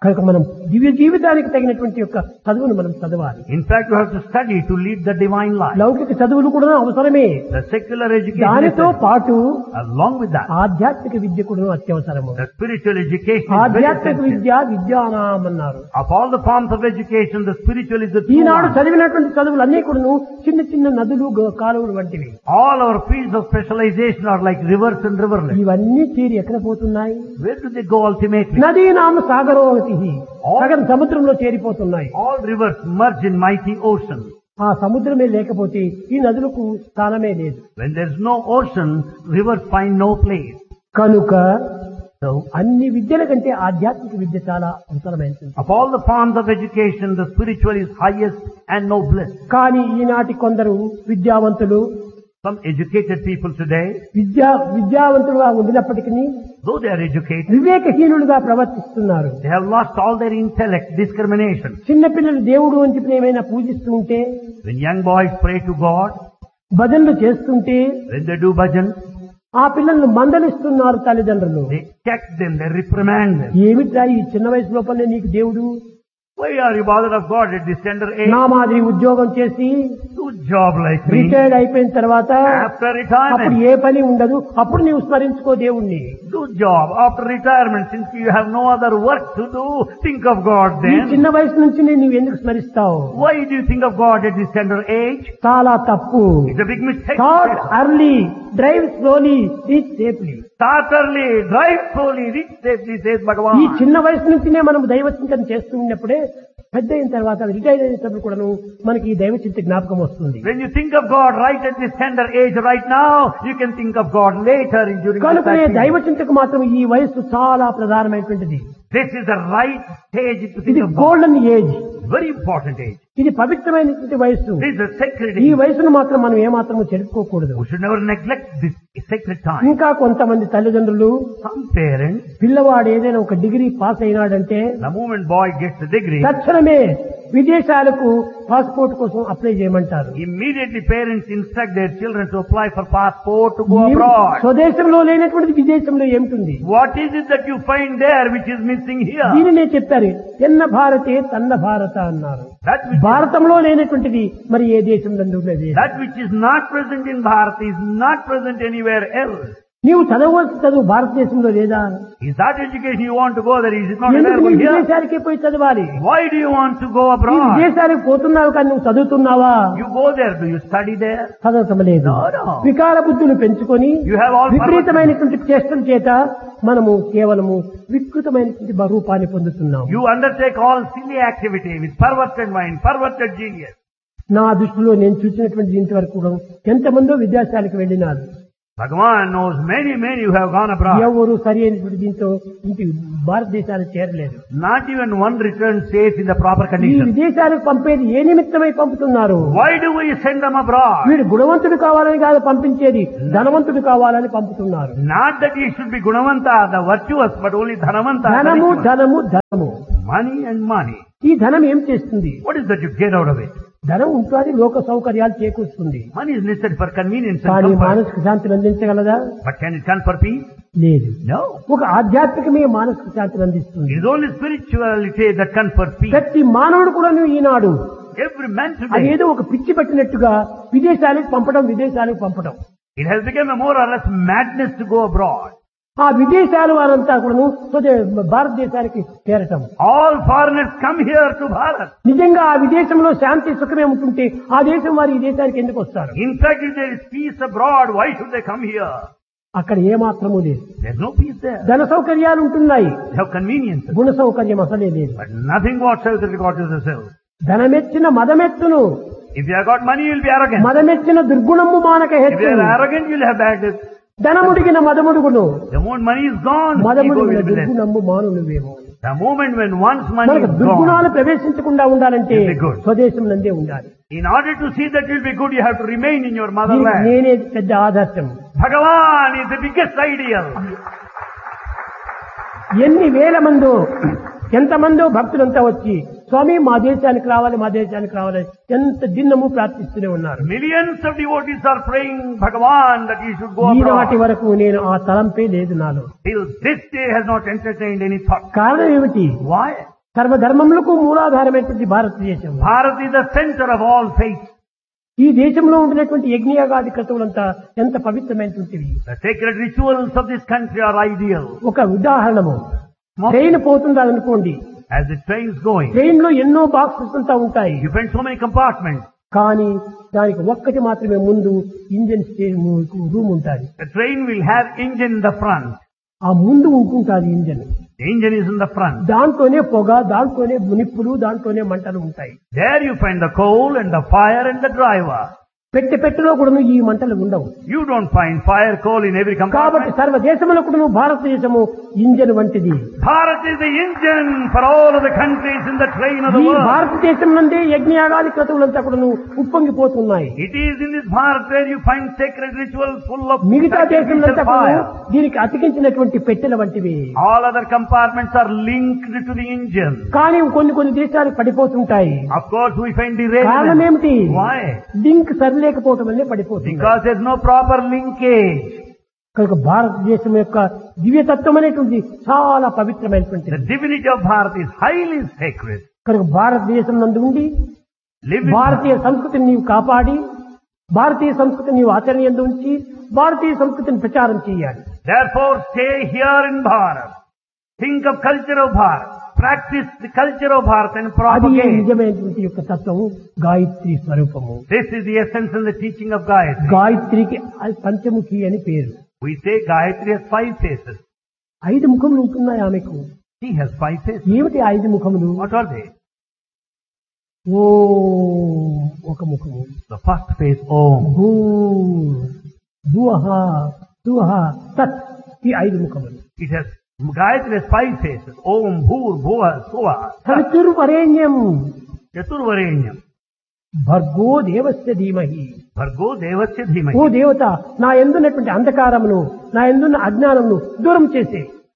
కనుక మనం దివ్య జీవితానికి తగినటువంటి యొక్క చదువును మనం చదవాలి. In fact, you have to study to lead the divine life. లౌకిక చదువులు కూడా అవసరమే. The secular education, దానితో పాటు along with that, ఆధ్యాత్మిక విద్య కూడా అత్యవసరము. the spiritual education is very ఆధ్యాత్మిక essential. విద్య విద్యానాం అన్నారు. Of all the forms of education, the spiritual is the true Eenadu one. చదివినటువంటి చదువులు అన్ని కూడా చిన్న చిన్న నదులు గ- కాలువలు వంటివి. All our fields of specialization are like rivers and riverlets. ఇవన్నీ తీరి ఎక్కడ పోతున్నాయి? Where do they go ultimately? నదీ నామ సాగరోగతి సగం సముద్రంలో చేరిపోతున్నాయి. All rivers merge in mighty ocean. ఆ సముద్రమే లేకపోతే ఈ నదులకు స్థానమే లేదు. When there is no ocean, rivers find no place. కనుక So, అన్ని విద్యల కంటే ఆధ్యాత్మిక విద్య చాలా అవసరమైనది. of all the forms of education, the spiritual is highest and noblest. కానీ ఈనాటి కొందరు విద్యావంతులు Some educated people today, విద్యా విద్యావంతులుగా ఉండినప్పటికీ though they are educated, వివేకహీనులుగా ప్రవర్తిస్తున్నారు. they have lost all their intellect, discrimination. చిన్నపిల్లలు దేవుడు అని చెప్పి ఏమైనా పూజిస్తూ ఉంటే, When young boys pray to God, భజనలు చేస్తుంటే when they do bhajan, ఆ పిల్లలను మందలిస్తున్నారు తల్లిదండ్రులు. they check them, they reprimand them. ఏమిట్రా ఈ చిన్న వయసు లోపలనే నీకు దేవుడు? Why are you bothered of God at this tender age? నా మాదిరి ఉద్యోగం చేసి Do job like me. Retired అయిపోయిన తర్వాత After అప్పుడు retirement, ఏ పని ఉండదు, అప్పుడు నీవు స్మరించుకో దేవుణ్ణి. do job. After retirement, since you have no other work to do, think of God ఈ then. చిన్న వయసు నుంచి నీవు ఎందుకు స్మరిస్తావు? Why do you think of God at this tender age? చాలా తప్పు. It's a big mistake. Start early, drive slowly, reach safely. Start early, drive slowly, reach safely, says ఈ Bhagavan. చిన్న వయసు నుంచినే మనం దైవ చింతన చేస్తూ ఉన్నప్పుడే పెద్ద అయిన తర్వాత రిటైర్ అయినప్పుడు కూడాను మనకి ఈ దైవ చింత జ్ఞాపకం వస్తుంది. When you think of God right at this tender age right now, you can think of God later in during the కనుకనే time. దైవ చింతకు మాత్రం ఈ వయస్సు చాలా ప్రధానమైనటువంటిది. This is the right stage to think ఇది of God. Golden age. Very important age. ఇది పవిత్రమైనటువంటి వయస్సు. This is a sacred ఈ age. వయసును మాత్రం మనం ఏమాత్రము చెడుకోకూడదు. We should never neglect this sacred time. ఇంకా కొంతమంది తల్లిదండ్రులు Some parents, పిల్లవాడు ఏదైనా ఒక degree pass అయినాడంటే the moment boy gets the degree, తక్షణమే విదేశాలకు పాస్పోర్ట్ కోసం అప్లై చేయమంటారు. immediately parents instruct their children to apply for passport to go abroad. స్వదేశంలో లేనటువంటి విదేశంలో ఏమిటి? What is it that you find there which is missing here? దీనినే చెప్పారు, ఎన్న భారతే తన్న భారత అన్నారు. That which, భారతంలో లేనటువంటిది మరి ఏ దేశంలో లేదు. that which is not present in Bharat is not present anywhere else. నీవు చదవవలసి చదువు భారతదేశంలో లేదా? Is that education you want to go there? Is it not ఎందుకు available నీ here? విదేశాలకే పోయి చదవాలి? Why do you want to go నీ abroad? విదేశానికి పోతున్నావు కానీ నువ్వు చదువుతున్నావా? You go there, do you study there? చదవటం లేదు. No, no. వికార బుద్ధులు పెంచుకొని You have all విపరీతమైనటువంటి చేష్టల చేత మనము కేవలము వికృతమైనటువంటి రూపాన్ని పొందుతున్నాము. You undertake all silly activity with perverted mind, perverted genius. నా దృష్టిలో నేను చూసినటువంటి ఇంతవరకు కూడా ఎంతమందో విదేశాలకు వెళ్ళినారు. Bhagavan knows many, many who have gone abroad. ఎవరు సరి అయినటువంటి దీంతో ఇంటి భారతదేశానికి చేరలేదు. Not even one returned safe in the proper ఈ condition. విదేశాలకు పంపేది ఏ నిమిత్తమై పంపుతున్నారు? Why do we send them abroad? వీడు గుణవంతుడు కావాలని కాదు పంపించేది, ధనవంతుడు కావాలని పంపుతున్నారు. Not that he should be Gunavanta, the virtuous, but only Dhanavanta. the ధనము rich one. ధనము ధనము. Money and money. ఈ ధనం ఏం చేస్తుంది? What is that you get out of it? ధనం ఉంటుంది, లోక సౌకర్యాలు చేకూరుస్తుంది. Money is necessary for convenience and కానీ comfort. మానసిక శాంతిని అందించగలదా? But can it confer peace? లేదు. No. ఒక ఆధ్యాత్మికమే మానసిక శాంతిని అందిస్తుంది. It is only spirituality that confers peace. ప్రతి మానవుడు కూడా ఈనాడు Every man today, అదేదో ఒక పిచ్చి పట్టినట్టుగా విదేశాలకు పంపడం విదేశాలకు పంపడం. it has become a more or less madness to go abroad. ఆ విదేశాల వారంతా కూడాను స్వదే- భారతదేశానికి చేరటం. All foreigners come here to Bharat. నిజంగా ఆ విదేశంలో శాంతి సుఖమే ఉంటుంటే ఆ దేశం వారు ఈ దేశానికి ఎందుకు వస్తారు? In fact, if there is peace abroad, why should they come here? అక్కడ ఏ మాత్రము లేదు. There's no peace there. ధన సౌకర్యాలు ఉంటున్నాయి, They have convenience, గుణ సౌకర్యం అసలే లేదు. but nothing whatsoever with regard to the self. ధనమెచ్చిన మదమెత్తును, If you have got money, you'll be arrogant. మదమెచ్చిన దుర్గుణము మానక If you హెచ్చును. are arrogant, you'll have bad. ధనముడిగిన మదముడుగును, The moment money is gone, ego మదముడిగిన will be less. దుర్గుణము మానునువేమో. The moment when one's money మనకు is దుర్గుణాలు gone, ప్రవేశించకుండా ఉండాలంటే You'll be good. స్వదేశం నందే ఉండాలి. in order to see that you'll be good, you have to remain in your దీనికి motherland. నేనే పెద్ద ఆదర్శం. Bhagavan is the biggest ideal. ఎన్ని వేల మందో ఎంతమందో భక్తులంతా వచ్చి స్వామి మా దేశానికి రావాలి మా దేశానికి రావాలి ఎంత దిన్నము ప్రార్థిస్తూనే ఉన్నారు. Millions of devotees are praying Bhagavan that he should go ఈనాటి abroad. వరకు నేను ఆ తలంపే లేదు నాలో. Till this day has not entertained any thought. కారణం ఏమిటి? Why? సర్వధర్మములకు మూలాధారమైనటువంటి భారతదేశం. Bharat is the center of all faiths. ఈ దేశంలో ఉండినటువంటి యజ్ఞయాగాది క్రతువులంతా ఎంత పవిత్రమైనటువంటివి. The sacred rituals of this country are ideal. ఒక ఉదాహరణము, ట్రైన్ పోతుంది అనుకోండి. As the train's going, train లో ఎన్నో బాక్సెస్ అంతా ఉంటాయి. you find so many compartments. కానీ దానికి ఒక్కటి మాత్రమే ముందు ఇంజన్ రూమ్ ఉంటుంది. The train will have engine in the front. ఆ ముందు ఉంటుంటుంది engine. The engine is in the front. దాంట్లోనే పొగ, దాంట్లోనే నిప్పులు, దాంట్లోనే మంటలు ఉంటాయి. There you find the coal and the fire and the driver. పెట్టె పెట్టెలో కూడా ఈ మంటలు ఉండవు. You don't find fire, coal in every కాబట్టి compartment. సర్వ దేశంలో కూడా భారతదేశము ఇంజన్ వంటిది. Bharat is the engine for all of the countries in the train of the ఈ world. భారతదేశం నుండి యజ్ఞయాగాది క్రతువులంతా కూడా ఉప్పొంగిపోతున్నాయి. It is in this Bharat where you find sacred rituals full of మిగతా sacrifice దేశంలో and fire. దీనికి అతికించినటువంటి పెట్టెల వంటివి. All other compartments are linked to the engine. కానీ కొన్ని కొన్ని దేశాలు పడిపోతుంటాయి. Of course we find కారణం derailment. ఏమిటి? Why? లింక్ సరిలేకపోవటం వల్లే పడిపోతుంది. Because there is no proper linkage. కనుక భారతదేశం యొక్క దివ్యతత్వం అనేటువంటి చాలా పవిత్రమైనటువంటిది. The divinity of Bharat is highly sacred. కనుక భారతదేశం నందు ఉండి Live with భారతీయ Bharat. సంస్కృతిని నీవు కాపాడి, భారతీయ సంస్కృతిని నీవు ఆచరణ యందు ఉంచి, భారతీయ సంస్కృతిని ప్రచారం చేయాలి. Therefore stay here in Bharat. Think of culture of Bharat. Practice the culture of Bharat and అది propagate. నిజమైనటువంటి యొక్క తత్వము గాయత్రి స్వరూపము. This is the essence and the teaching of Gayatri. గాయత్రికి పంచముఖి అని పేరు. We say Gayatri has five faces. ఐదు ముఖములు ఉంటున్నాయి ఆమెకు. She has five faces. ఏమిటి ఐదు ముఖములు? What are they? ఓ ఒక ముఖము, The first face, Om. భూ భువః సువః తత్, ఈ ఐదు ముఖములు. It has, Gayatri has five faces. Om, Bhur, Bhuva, Suva. సవితుర్వరేణ్యం Chaturvarenyam. భర్గో దేవస్య ధీమహి. Bhargo Devasya ఓ Dhimahi. దేవత, నా యందున్నటువంటి అంధకారమును, నా యందున్న అజ్ఞానమును దూరం చేసే.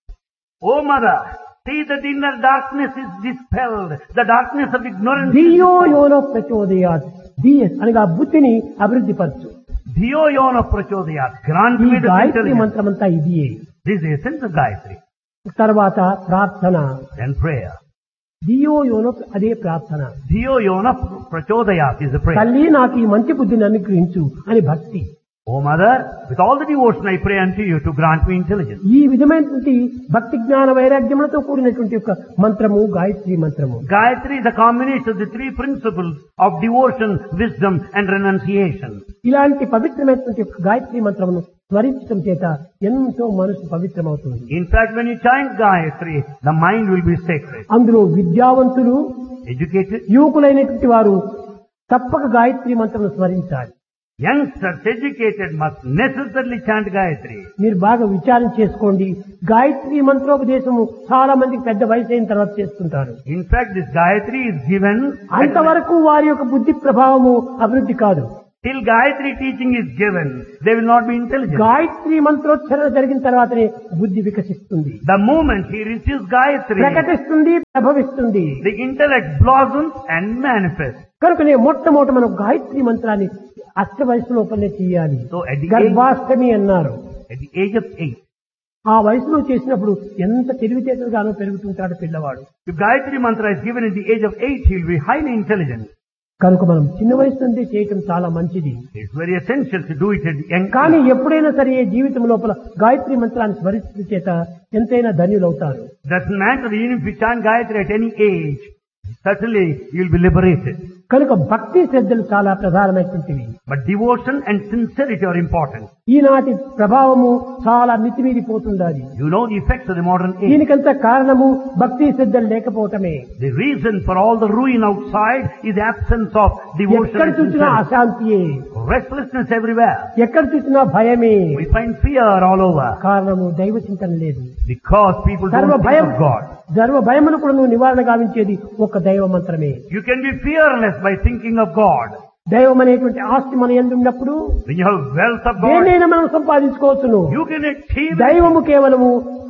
O Mother, see that inner darkness is dispelled. The darkness of ignorance. ధియో యోనో ప్రచోదయాత్. ధియ అనగా బుద్ధిని అభివృద్ధి పరచు. Dhiyo Yona Prachodayat. Grant ఈ me the గాయత్రి intelligence. మంత్రమంతా ఇదియే. This is the essence of Gayatri. తర్వాత ప్రార్థన. Then prayer. ధియో యోనో, అదే ప్రార్థన. Dhiyo Yona Prachodayat is the prayer. తల్లి నాకు ఈ మంచి బుద్ధిని అనుగ్రహించు అని భక్తి. O Mother, with all the devotion I pray unto you to grant me intelligence. ఈ విధమైనటువంటి భక్తి జ్ఞాన వైరాగ్యములతో కూడినటువంటి యొక్క మంత్రము గాయత్రి మంత్రము. Gayatri is a combination of the three principles of devotion, wisdom and renunciation. ఇలాంటి పవిత్రమైనటువంటి యొక్క గాయత్రి మంత్రమును స్మరించడం చేత ఎంతో మనసు పవిత్రమవుతుంది. In fact, when you chant Gayatri, the mind will be sacred. అందులో విద్యావంతులు, Educated, యువకులైనటువంటి వారు తప్పక Gayatri మంత్రమును స్మరించాలి. youngsters, educated must necessarily chant Gayatri. మీరు బాగా విచారం చేసుకోండి. గాయత్రి మంత్రోపదేశము చాలా మందికి పెద్ద వయసు అయిన తర్వాత చేస్తుంటారు. In fact, this Gayatri is given at అంతవరకు వారి యొక్క బుద్ధి ప్రభావము అభివృద్ధి కాదు. till Gayatri teaching is given, they will not be intelligent. Gayatri మంత్రోచ్చరణ జరిగిన తర్వాతనే బుద్ధి వికసిస్తుంది, The moment he receives Gayatri, ప్రకటిస్తుంది, ప్రభవిస్తుంది. the intellect blossoms and manifests. కనుకనే మొట్టమొదట మనం గాయత్రి మంత్రాన్ని అష్ట వయసు లోపలనే చేయాలి. So at the age, గర్భాష్టమి అన్నారు. at the age of eight, ఆ వయసులో చేసినప్పుడు ఎంత తెలివితేటలుగానో పెరుగుతుంటాడు పిల్లవాడు. if Gayatri mantra is given at the age of eight, he will be highly intelligent. కనుక మనం చిన్న వయసు నుండి చేయటం చాలా మంచిది. It's very essential to do it at the young కానీ age. ఎప్పుడైనా సరే జీవితం లోపల గాయత్రి మంత్రాన్ని స్మరించడం చేత ఎంతైనా ధన్యులవుతారు. Doesn't matter even if you chant Gayatri at any age, certainly you will be liberated. కనుక భక్తి శ్రద్ధలు చాలా ప్రధానమైనటువంటివి. But devotion and sincerity are important. ఈనాటి ప్రభావము చాలా మితిమీరిపోతుండాలి. You know the effects of the modern age. దీనికంత కారణము భక్తి శ్రద్ధలు లేకపోవటమే. The reason for all the ruin outside is the absence of devotion ఎక్కడ and చూసినా sincerity. అశాంతియే, Restlessness everywhere. ఎక్కడ చూసినా భయమే. We find fear all over కారణము దైవ చింతన లేదు. because people సర్వ don't think భయం, of God. సర్వ భయమును కూడా నువ్వు నివారణ గావించేది ఒక దైవ మంత్రమే. You can be fearless by thinking of God. దైవం అనేటువంటి ఆస్తి మన యందు ఉన్నప్పుడు When you have wealth of God, దేన్నైనా మనం సంపాదించుకోవచ్చును. you can achieve it. దైవము కేవలము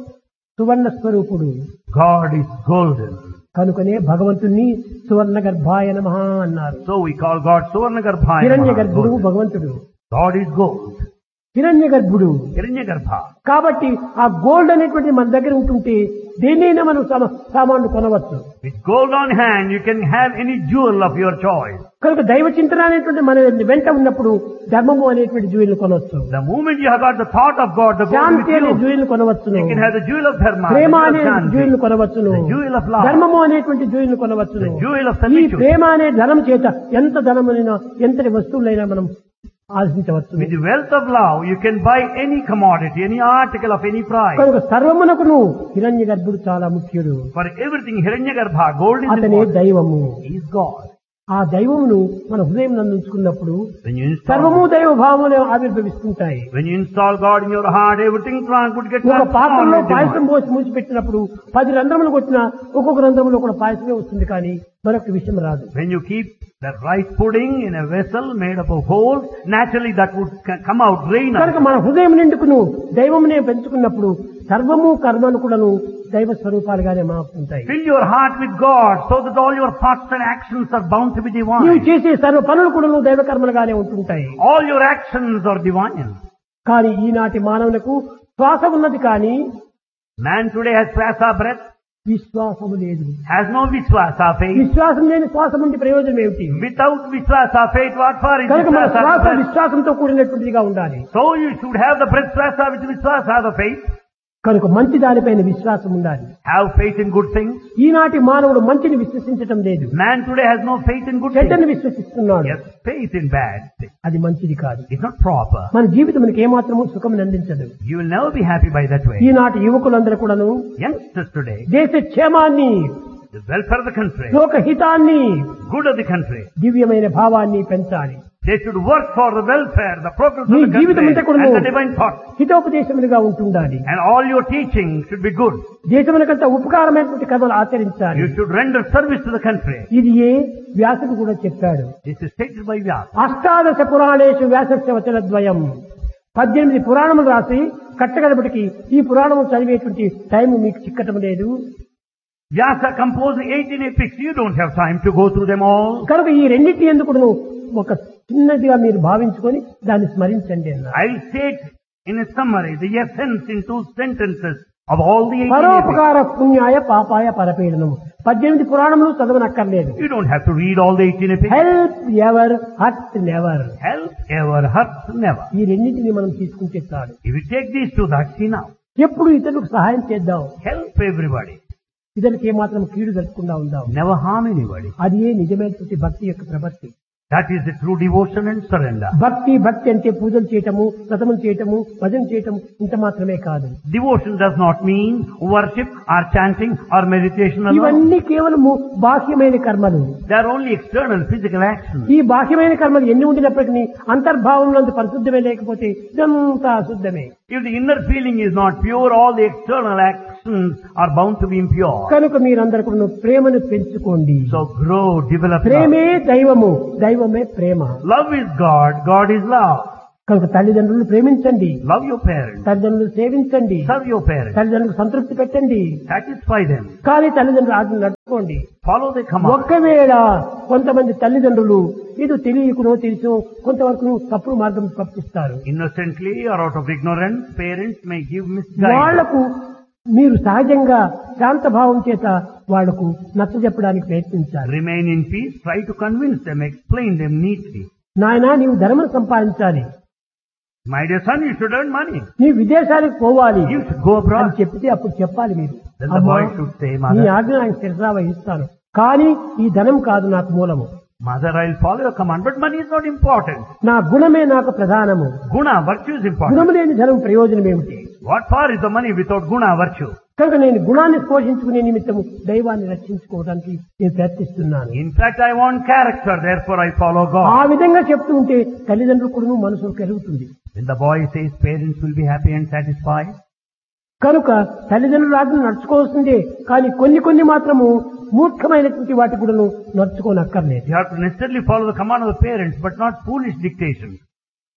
సువర్ణ స్వరూపుడు. God is golden. కనుకనే భగవంతుణ్ణి సువర్ణ గర్భాయ నమః అన్నారు. So we call God Suvarnagarbha. హిరణ్య గర్భుడు భగవంతుడు. God is gold. హిరణ్య గర్భుడు. Hiranyagarbha. కాబట్టి ఆ గోల్డ్ అనేటువంటి మన దగ్గర ఉంటుంటే దేన్నైనా మనం సమ- సామాన్లు కొనవచ్చు. With gold on hand, you can have any jewel of your choice. కనుక దైవ చింతన అనేటువంటి మన వెంట ఉన్నప్పుడు ధర్మము అనేటువంటి జూయిలు కొనవచ్చు. The moment you have got the thought of God, the God Shanti with అనే you, జూయిలు కొనవచ్చును. you can have the jewel of dharma, the Prema jewel అనే of shanti, జూయిలు కొనవచ్చును. the jewel of love, ధర్మము అనేటువంటి జూయిలు కొనవచ్చును. the jewel of ఈ servitude. ప్రేమ అనే ధనం చేత ఎంత ధనమైనా ఎంతటి వస్తువులైనా మనం ఆశించవచ్చు. With the wealth of love, you can buy any commodity, any article of any price. కనుక సర్వమునకును హిరణ్య గర్భుడు చాలా ముఖ్యుడు. For everything, Hiranyagarbha, gold is అతనే important. దైవము. He is God. ఆ దైవమును మన హృదయం నందు ఉంచుకున్నప్పుడు When you install, సర్వము దైవ భావములు ఆవిర్భవిస్తుంటాయి. when you install God in your heart, everything trans- would get ఒక పాత్రలో transformed into పాయసం divine. పోసి మూసిపెట్టినప్పుడు పది రంధ్రములు కొట్టినా ఒక్కొక్క రంధ్రములో కూడా పాయసమే వస్తుంది, కానీ మరొక విషయం రాదు. When you keep the rice pudding in a vessel made up of holes, naturally that would c- come out, rain కనుక out. మన హృదయం నిండుకును దైవమునే పెంచుకున్నప్పుడు సర్వము కర్మలు కూడాను దైవ స్వరూపాలుగానే మారుతుంటాయి. Fill your heart with God so that all your thoughts and actions are bound to be నీవు divine. చేసే సర్వ పనులు కూడాను దైవ కర్మలుగానే ఉంటుంటాయి. All your actions are divine. కానీ ఈనాటి మానవులకు శ్వాస ఉన్నది, కానీ Man today has swasa breath, విశ్వాసము లేదు. has no viswasa faith. విశ్వాసం లేని శ్వాసం ఉంటే ప్రయోజనం ఏమిటి? Without viswasa faith, what for is కనుక మన viswasa శ్వాస breath? విశ్వాసంతో కూడినటువంటిదిగా ఉండాలి. So you should have the breath swasa with viswasa, the faith. కనుక మంచి దానిపైన విశ్వాసం ఉండాలి. Have faith in good things. ఈనాటి మానవుడు మంచిని విశ్వసించటం లేదు, Man today has no faith in good చెడ్డని things. విశ్వసిస్తున్నాడు. Yes, faith in bad things. అది మంచిది కాదు. It's not proper. మన జీవితం మనకి ఏమాత్రము సుఖం అందించదు. You will never be happy by that way. ఈనాటి యువకులందరూ కూడాను Youngsters today, దేశ క్షేమాన్ని, the welfare of the country, లోక హితాన్ని, good of the country, దివ్యమైన భావాన్ని పెంచాలి. they should work for the welfare, the progress of నీ the జీవితం country, అంతా కూడాను and the divine thought. హితోపదేశములుగా ఉంటుండాలి. And all your teaching should be good. దేశములకంతా ఉపకారమైనటువంటి కథలు ఆచరించాలి. You should render service to the country. ఇది ఏ వ్యాసుడు కూడా చెప్పాడు. This is stated by Vyasa. అష్టాదశ పురాణేషు వ్యాసస్య వచనద్వయం. పద్దెనిమిది పురాణములు రాసి కట్టగడపటికి ఈ పురాణము చదివేటువంటి టైం మీకు చిక్కటం లేదు. Vyasa composed eighteen epics. You don't have time to go through them all. కనుక ఈ రెండింటి ఎందుకు ఒక చిన్నదిగా మీరు భావించుకొని దాన్ని స్మరించండి అన్నారు. I'll state in a summary the essence in two sentences of all the eighteen epics. పరోపకార పుణ్యాయ పాపాయ పరపీడనము. పద్దెనిమిది పురాణములు చదవనక్కర్లేదు. You don't have to read all the eighteen epics. Help ever hurt never. Help ever, hurt never. ఈ రెండింటిని మనం తీసుకుంటే చాలు. If you take these two, that's enough. ఎప్పుడు ఇతరులకు సహాయం చేద్దాం, Help everybody. ఇతరులకు ఏమాత్రం కీడు జరగకుండా ఉందాం. Never harm anybody. అది ఏ నిజమైనటువంటి భక్తి యొక్క ప్రవృత్తి. That is the true devotion and surrender. భక్తి భక్తి అంటే పూజలు చేయటము, వ్రతములు చేయటము, భజన చేయటము ఇంత మాత్రమే కాదు. Devotion does not mean worship or chanting or meditation alone. ఇవన్నీ కేవలము బాహ్యమైన కర్మలు. They are only external physical actions. ఈ బాహ్యమైన కర్మలు ఎన్ని ఉండినప్పటికీ అంతర్భావంలో పరిశుద్ధమే లేకపోతే ఇదంతా అశుద్ధమే. If the inner feeling is not pure, all the external actions are bound to be impure. కనుక మీరందరూ కూడా ప్రేమను పెంచుకోండి. So grow, develop ప్రేమే love. దైవము, దైవమే ప్రేమ. Love is God, God is love. కనుక తల్లిదండ్రులను ప్రేమించండి, Love your parents. తల్లిదండ్రులు సేవించండి, Serve your parents. తల్లిదండ్రులకు సంతృప్తి పెట్టండి, Satisfy them. కానీ తల్లిదండ్రులు ఆజ్ఞలు నడుచుకోండి. Follow the command. ఒక్కవేళ కొంతమంది తల్లిదండ్రులు ఏదో తెలియకునో తెలుసో కొంతవరకు తప్పుడు మార్గం తప్పిస్తారు. Innocently or out of ignorance, parents may give misguidance. వాళ్లకు మీరు సహజంగా శాంతభావం చేత వాళ్లకు నచ్చజెప్పడానికి ప్రయత్నించాలి. Remain in peace, try to convince them, explain them neatly. నాయనా నీవు ధర్మం సంపాదించాలి, My dear son, you should earn money. నీ విదేశాలకు పోవాలి You should go అని abroad. చెప్తే అప్పుడు చెప్పాలి మీరు, Then the అమ్మా, boy should say, నీ Mother, ఆజ్ఞ నాకు శిరసా వహిస్తాను, కానీ ఈ ధనం కాదు నాకు మూలము. Mother, I'll follow your command, but money is not important. నా గుణమే నాకు ప్రధానము. Guna, virtue is important. గుణము లేని ధనం ప్రయోజనం ఏమిటి? What for is the money without guna, virtue? కనుక నేను గుణాన్ని పోషించుకునే నిమిత్తము దైవాన్ని రక్షించుకోవడానికి నేను ప్రయత్నిస్తున్నాను. In fact, I want character, therefore I follow ఆ God. విధంగా చెప్తూ ఉంటే తల్లిదండ్రులు కూడా మనసు కలుగుతుంది. When the boy says parents will be happy and satisfied, కనుక తల్లిదండ్రులు ఆజ్ఞలు నడుచుకోవాల్సిందే, కానీ కొన్ని కొన్ని మాత్రము మూర్ఖమైనటువంటి వాటి కూడా నడుచుకోనక్కర్లేదు. you have to necessarily follow the command of the parents, but not foolish dictation.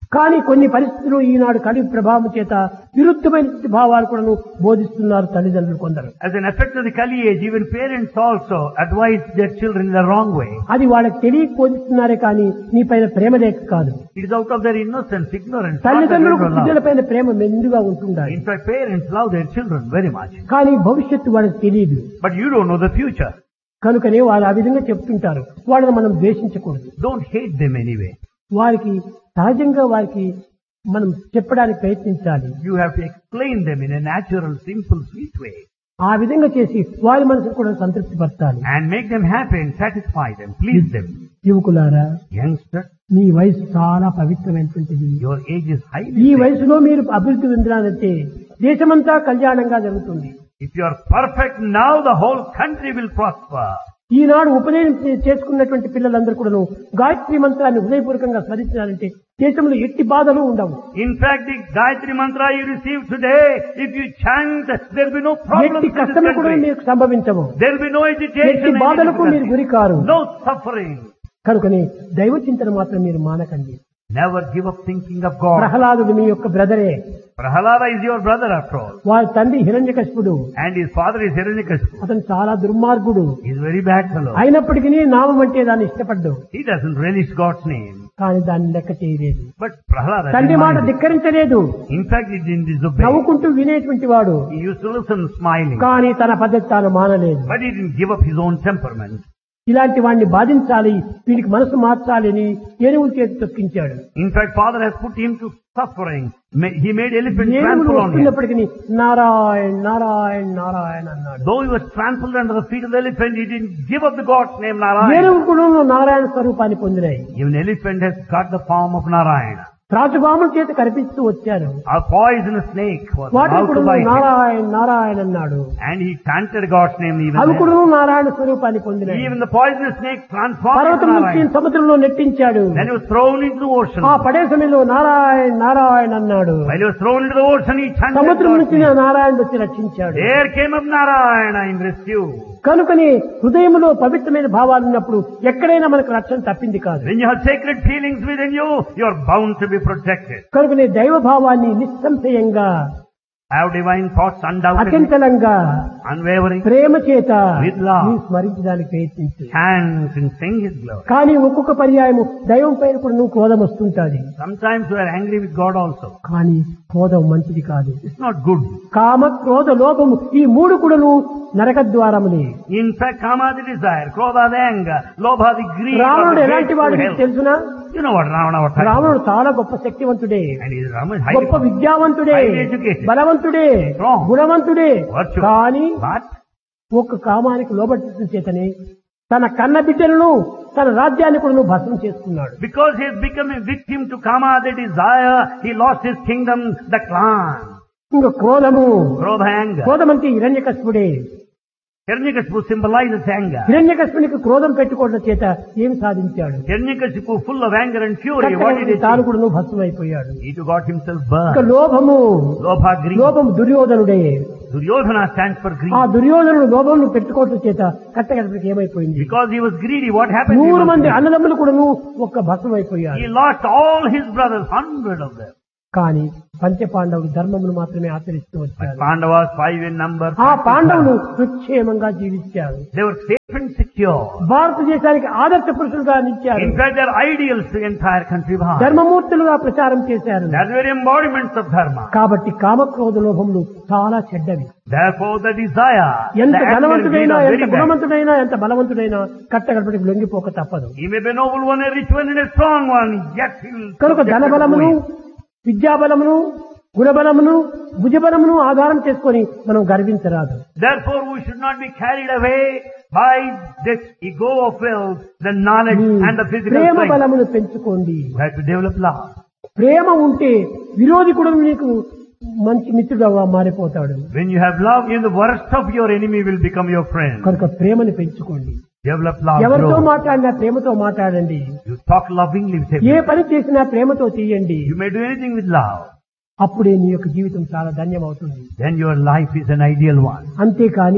కానీ కొన్ని పరిస్థితులు ఈనాడు కలి ప్రభావం చేత విరుద్ధమైన భావాలు కూడా బోధిస్తున్నారు తల్లిదండ్రులు కొందరు. As an effect of the Kali age, even parents also advise their children in the wrong way. అది వాళ్ళకి తెలియక బోధిస్తున్నారే కానీ నీ పైన ప్రేమ లేక కాదు. It is out of their innocence, ignorance. తల్లిదండ్రులకు బిడ్డల పైన ప్రేమ మెండుగా ఉంటుండాలి. In fact, parents love their children very much. కానీ భవిష్యత్తు వాళ్ళకి తెలియదు. But you don't know the future. కనుకనే వాళ్ళు ఆ విధంగా చెప్తుంటారు. వాళ్ళని మనం ద్వేషించకూడదు. Don't hate them anyway. వారికి సహజంగా వారికి మనం చెప్పడానికి ప్రయత్నించాలి. You have to explain them in a natural, simple, sweet way. ఆ విధంగా చేసి వారి మనసును కూడా సంతృప్తి పరచాలి. And make them happy and satisfy them, please them. యువకులారా, Youngster, మీ వయసు చాలా పవిత్రమైనటువంటిది. your age is highly ఈ sacred. వయసులో మీరు అభివృద్ధి చెందాలంటే దేశమంతా కళ్యాణంగా జరుగుతుంది. If you are perfect now, the whole country will prosper. ఈనాడు ఉపనయనం చేసుకున్నటువంటి పిల్లలందరూ కూడా గాయత్రి మంత్రాన్ని హృదయపూర్వకంగా స్మరించాలంటే దేశంలో ఎట్టి బాధలు ఉండవు. In fact, the Gayatri mantra you receive today, if you chant, there will be no problems ఎట్టి in this కష్టము కూడా country. మీకు సంభవించవు. There will be no agitation, ఎట్టి any బాధలకు మీరు difficulty, గురి కారు. no suffering. కనుకని దైవ చింతన మాత్రం మీరు మానకండి. Never give up thinking of God. ప్రహ్లాదుడు మీ యొక్క బ్రదరే. Prahalada is your brother after all. వారి తండ్రి హిరణ్యకశిపుడు. And his father is Hiranyakashipu. అతను చాలా దుర్మార్గుడు. He is a very bad fellow. అయినప్పటికీ నామం అంటే దాన్ని ఇష్టపడ్డు. He doesn't relish God's name. కానీ దాన్ని లెక్క చేయలేదు. But Prahalada తండ్రి didn't మాట mind it. ధిక్కరించలేదు. In fact, he didn't disobey. నవ్వుకుంటూ వినేటువంటి వాడు. He used to listen smiling. కానీ తన పద్ధతి తాను మానలేదు. But he didn't give up his own temperament. ఇలాంటి వాడిని బాధించాలి, వీడికి మనసు మార్చాలి అని ఏనుగుల చేతి తొక్కించాడు. In fact, father has put him to suffering. Ma- He made elephant ఏనుగులు trample on him. వస్తున్నప్పటికీ Narayan Narayan Narayan అన్నాడు. Though he was trampled under the feet of the elephant, he didn't give up the God's name Narayana. ఏనుగు కూడా నారాయణ స్వరూపాన్ని పొందినాయి. Even elephant has got the form of Narayana. త్రాచుపాముల చేత కనిపిస్తూ వచ్చారు. A poisonous snake was వాటి about కూడా to bite him. Narayana Narayana అన్నాడు. And he chanted God's name even అవి then. కూడా నారాయణ స్వరూపాన్ని పొందినాయి. Even the poisonous snake transformed into పర్వతం నుంచి Narayana. సముద్రంలో నెట్టించాడు. Then he was thrown into the ocean. ఆ పడే సమయంలో నారాయణ నారాయణ అన్నాడు. While he was thrown into the ocean, he chanted సముద్రం God's నుంచి name. నారాయణ వచ్చి రక్షించాడు. There came up Narayana in rescue. కనుకని హృదయంలో పవిత్రమైన భావాలు ఉన్నప్పుడు ఎక్కడైనా మనకు రక్షణ తప్పింది కాదు. When you have sacred feelings within you, you are bound to be protected. కనుకనే దైవ భావాన్ని నిస్సంశయంగా, Have divine thoughts undoubtedly, అచంచలంగా, unwavering, ప్రేమ చేత With love. నీ స్మరించడానికి ప్రయత్నించు. chant and sing His glory. కానీ ఒక్కొక్క పర్యాయము దైవం పైన కూడా నువ్వు క్రోధం వస్తుంటాది. Sometimes you are angry with God also. కానీ క్రోధం మంచిది కాదు. It's not good. కామ క్రోధ లోభము ఈ మూడు కూడాను నరక ద్వారములే. In fact, kama the desire, krodha the anger, lobha the greed, రావణుడు or the ఎలాంటి hate వాడు to నీకు hell. తెలుసునా? You know what Ravana was talking రావణుడు about. చాలా గొప్ప శక్తివంతుడే, And he is Rama is highly గొప్ప విద్యావంతుడే, highly educated. బలవంతుడే, Strong. గుణవంతుడే. Virtuous. కానీ But ఒక్క కామానికి లోబట్టడం చేతనే తన కన్న బిడ్డలను, తన రాజ్యాన్ని కూడా నువ్వు భస్మం చేసుకున్నాడు. because he has become a victim to kama the desire, he lost his kingdom, the clan. ఇంకా క్రోధము, Krodha anger. క్రోధం అంటే హిరణ్యకశిపుడే. Hiranyakashipu symbolizes anger. హిరణ్యకశిపునికి క్రోధం పెట్టుకోవడం చేత ఏమి సాధించాడు? Hiranyakashipu full of anger and fury, what did he తాను do? కూడా నువ్వు భస్మం అయిపోయాడు. He too got himself ఇంకా burned. లోభము, Lobha, greed. లోభము దుర్యోధనుడే. Duryodhana stands for greed. ఆ దుర్యోధనుడు లోభం పెట్టుకోవడం చేత కట్టగడపడికి ఏమైపోయింది? Because he was greedy, what happened? He నూరు was మంది greedy. అన్నదమ్ములు కూడా ఒక్క భస్మం అయిపోయారు. He lost all his brothers, hundred of them. కానీ పంచ పాండవులు ధర్మమును మాత్రమే ఆచరిస్తూ But వచ్చారు. Pandavas, five in number, ఆ పాండవులు సుక్షేమంగా జీవించారు. they were safe and secure. భారతదేశానికి ఆదర్శ పురుషులుగా నిలిచారు. In fact, they are ideals to the entire country. Bharat. ధర్మమూర్తులుగా ప్రచారం చేశారు. They are very embodiments of dharma. కాబట్టి కామక్రోధ లోభములు చాలా చెడ్డవి. Therefore, the desire, ఎంత the anger and greed ధనవంతుడైనా, are ఎంత very bad. గుణవంతుడైనా, ఎంత బలవంతుడైనా కట్టగడపడికి లొంగిపోక తప్పదు. He may be a noble one, a rich one, and a strong one, yet he will కనుక subject to ధనబలమును, it. విద్యాబలమును, గుణబలమును, భుజబలమును ఆధారం చేసుకొని మనం గర్వించరాదు. Therefore, we should not be carried away by this ego of wealth, the knowledge and the physical Prema strength. బలమును పెంచుకోండి. We have to develop love. ప్రేమ ఉంటే విరోధి కూడా నీకు మంచి మిత్రుడుగా మారిపోతాడు. When you have love, even the worst of your enemy will become your friend. కనుక ప్రేమని పెంచుకోండి. Develop love. ఎవరితో Grow. మాట్లాడినా ప్రేమతో మాట్లాడండి. You talk lovingly with A everyone. పని చేసినా ప్రేమతో తీయండి. You may do anything with love. అప్పుడే నీ యొక్క జీవితం చాలా ధన్యమవుతుంది. Then your life is an ideal one. అంతేకాని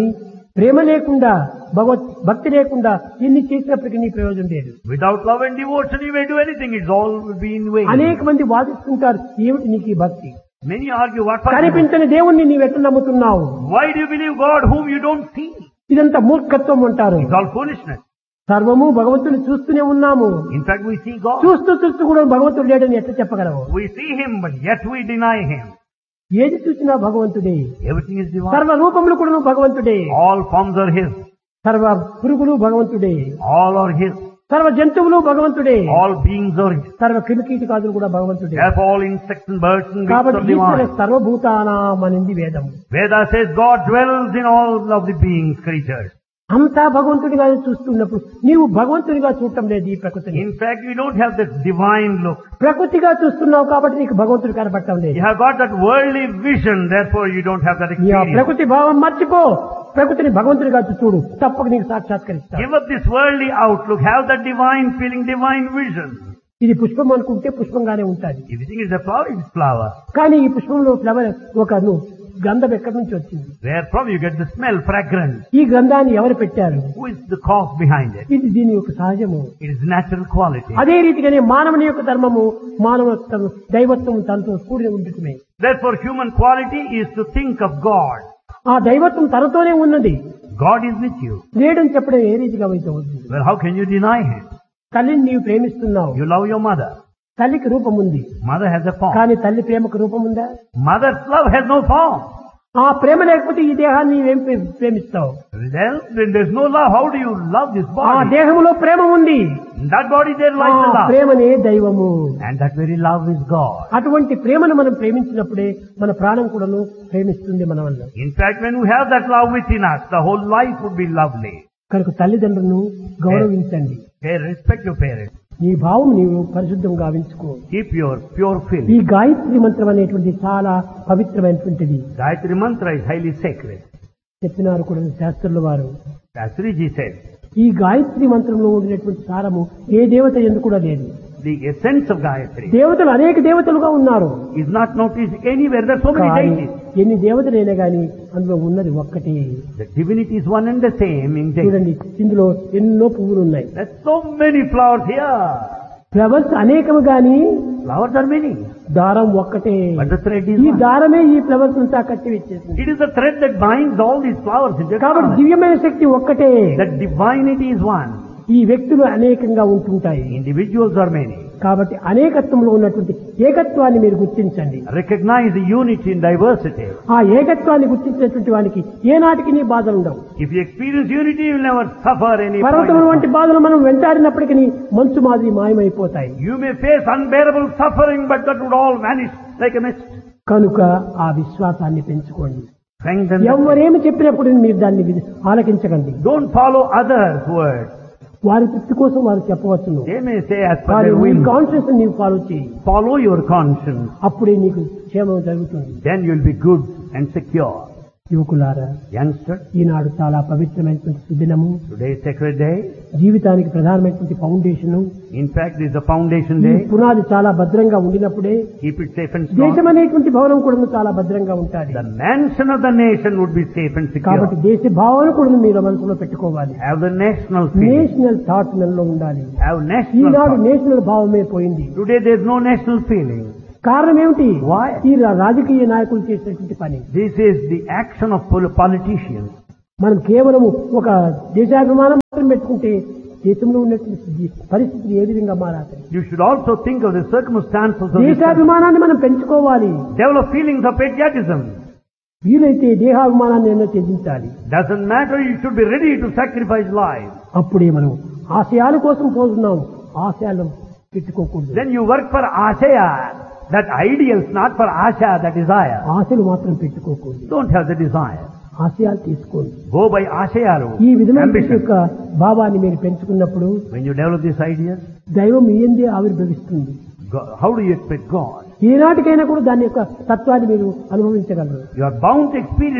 ప్రేమ లేకుండా భగవత్ భక్తి లేకుండా ఎన్ని చేసినప్పటికీ నీ ప్రయోజనం లేదు. Without love and devotion you may do anything, it's all will be in vain. అనేక మంది వాదిస్తుంటారు, ఏమిటి నీకు ఈ భక్తి? Many argue, what for? కనిపించని దేవుణ్ణి నీవు ఎట్లా నమ్ముతున్నావు? Why do you believe God whom you don't see? ఇదంతా మూర్ఖత్వం అంటారు. It's all foolishness. సర్వము భగవంతుని చూస్తూనే ఉన్నాము. In fact, we see God. చూస్తూ చూస్తూ కూడా భగవంతుడు లేడని ఎట్లా చెప్పగలవు? We see Him, but yet we deny Him. ఏది చూసినా భగవంతుడే. Everything is divine. సర్వ రూపములు కూడా భగవంతుడే. All forms are His. సర్వ పురుగులు భగవంతుడే. All are His. సర్వ జంతువులు భగవంతుడే. All beings are His. సర్వ క్రిమికీటకాదులు కూడా భగవంతుడే. Therefore all insects and birds and beasts are కాబట్టి ఈశ్వర divine. సర్వభూతానాం అనింది వేదం. Veda says God dwells in all of the beings, creatures. అంతా భగవంతుడిగా చూస్తున్నప్పుడు నీవు భగవంతుడిగా చూడటం లేదు ఈ ప్రకృతిని. In fact, you don't have that divine look. ప్రకృతిగా చూస్తున్నావు కాబట్టి నీకు భగవంతుడు కనపడటం లేదు. You have got that worldly vision, therefore you don't have that ఈ experience. ప్రకృతి భావం మర్చిపో, ప్రకృతిని భగవంతుడిగా చూడు, తప్పక నీకు సాక్షాత్కరిస్తాడు. Give up this worldly outlook, have that divine feeling, divine vision. ఇది పుష్పం అనుకుంటే పుష్పంగానే ఉంటుంది. If you think it's a flower, it's flower. కానీ ఈ పుష్పంలో ఫ్లవర్ ఒక గంధం ఎక్కడి నుంచి వచ్చింది? Where from you get the smell, fragrance. ఈ గంధాన్ని ఎవరు పెట్టారు? Who is the cause behind it? ఇది దీని యొక్క సహజము. It is natural quality. అదే రీతిగానే మానవుని యొక్క ధర్మము మానవ దైవత్వం తనతో కూడి ఉండటమే. Therefore human quality is to think of God. ఆ దైవత్వం తనతోనే ఉన్నది. God is with you. లేడని చెప్పడం ఏ రీతిగా అయితే అవుతుంది? Well, how can you deny Him? తల్లిని నీవు ప్రేమిస్తున్నావు. You love your mother. తల్లికి రూపం ఉంది, Mother has a form. కానీ తల్లి ప్రేమకు రూపం ఉందా? Mother's love has no form. ఆ ప్రేమ లేకపోతే ఈ దేహాన్ని నీవేం ప్రే- ప్రేమిస్తావు? Then, when there's no love, how do you love this ఆ body? దేహంలో ప్రేమ ఉంది. In that body there ఆ lies the love. ప్రేమనే దైవము. And that very love is God. అటువంటి ప్రేమను మనం ప్రేమించినప్పుడే మన ప్రాణం కూడాను ప్రేమిస్తుంది మన వల్ల. In fact, when we have that love within us, the whole life would be lovely. కనుక తల్లిదండ్రులను గౌరవించండి. Pay respect your parents. నీ భావం నీవు పరిశుద్ధంగా గావించుకో. Keep your pure ఈ feeling. గాయత్రి మంత్రం అనేటువంటి చాలా పవిత్రమైనటువంటిది. Gayatri mantra is highly sacred. చెప్పినారు కూడా శాస్త్రుల వారు. Shastriji said, ఈ గాయత్రి మంత్రంలో ఉండినటువంటి సారము ఏ దేవత ఎందుకు కూడా లేదు. the essence of Gayatri దేవతలు అనేక దేవతలుగా ఉన్నారు. is not noticed anywhere. There are so many కానీ deities. ఎన్ని దేవతలైనా గాని అందులో ఉన్నది ఒక్కటే. The divinity is one and the same in deity. చూడండి, ఇందులో ఎన్నో పువ్వులు ఉన్నాయి. There's so many flowers here. Flowers అనేకము గాని Flowers are many, దారం ఒక్కటే. but the thread is ఈ one. దారమే ఈ ఫ్లవర్స్ అంతా కట్టి వచ్చేసింది. It is the thread that binds all these flowers into a కాబట్టి garland. దివ్యమైన శక్తి ఒక్కటే. That divinity is one. ఈ వ్యక్తులు అనేకంగా ఉంటుంటాయి. Individuals are many. కాబట్టి అనేకత్వంలో ఉన్నటువంటి ఏకత్వాన్ని మీరు గుర్తించండి. Recognize the unity in diversity. ఆ ఏకత్వాన్ని గుర్తించినటువంటి వానికి ఏనాటికి నీ బాధలు ఉండవు. If you experience unity, you will never suffer any పర్వతముల వంటి point. బాధలు మనం వెంటాడినప్పటికీ మంచు మాదిరి మాయమైపోతాయి. You may face unbearable suffering, but that would all vanish like a mist. కనుక ఆ విశ్వాసాన్ని పెంచుకోండి. Strengthen the- ఎవరేమి చెప్పినప్పుడు మీరు దాన్ని విని ఆలకించకండి. Don't follow others' words. వారి తృప్తి కోసం వారు చెప్పవచ్చును. They may say as per కానీ their నీ whim. కాన్షియస్ నీవు ఫాలో చేయి. Follow your conscience. అప్పుడే నీకు క్షేమం జరుగుతుంది. Then you'll be good and secure. యువకులారా, Youngster, ఈనాడు చాలా పవిత్రమైనటువంటి సుదినము. today is sacred day. జీవితానికి ప్రధానమైనటువంటి foundation. In fact, this is the foundation ఈ day. పునాది చాలా భద్రంగా ఉండినప్పుడే Keep it safe and strong. దేశం అనేటువంటి భవనం కూడా చాలా భద్రంగా ఉంటుంది. The mansion of the nation would be safe and కాబట్టి secure. దేశ భావన కూడా మీరు మనసులో పెట్టుకోవాలి. Have the national feeling. National thought మనలో ఉండాలి. Have national Eenadu thought. National భావమే పోయింది. Today there is no national feeling. కారణం ఏమిటి? Why? ఈ రా- రాజకీయ నాయకులు చేసినటువంటి పని. This is the action of pol- politicians. మనం కేవలం ఒక దేశాభిమానం మాత్రం పెట్టుకుంటే దేశంలో ఉన్నటువంటి పరిస్థితులు ఏ విధంగా మారాలి? You should also think of the circumstances of this country. దేశాభిమానాన్ని మనం పెంచుకోవాలి. Develop feelings of patriotism. వీలైతే దేహాభిమానాన్ని ఎన్నో త్యజించాలి. Doesn't matter, you should be ready to sacrifice lives. అప్పుడే మనం ఆశయాల కోసం పోతున్నాం, ఆశయాలు పెట్టుకోకూడదు. Then you work for Ashaya, that ideals, not for Asha, that desire. ఆశలు మాత్రం పెట్టుకోకూడదు. Don't have the desire. ఆశయాలు తీసుకోండి. Go by Ashaya ఈ route. విధమైన Ambition. యొక్క భావాన్ని మీరు పెంచుకున్నప్పుడు When you develop these ideas, దైవం మీ యందే ఆవిర్భవిస్తుంది. go- how do you expect God? ఈనాటికైనా కూడా దాని యొక్క తత్వాన్ని మీరు అనుభవించగలరు. You are bound to experience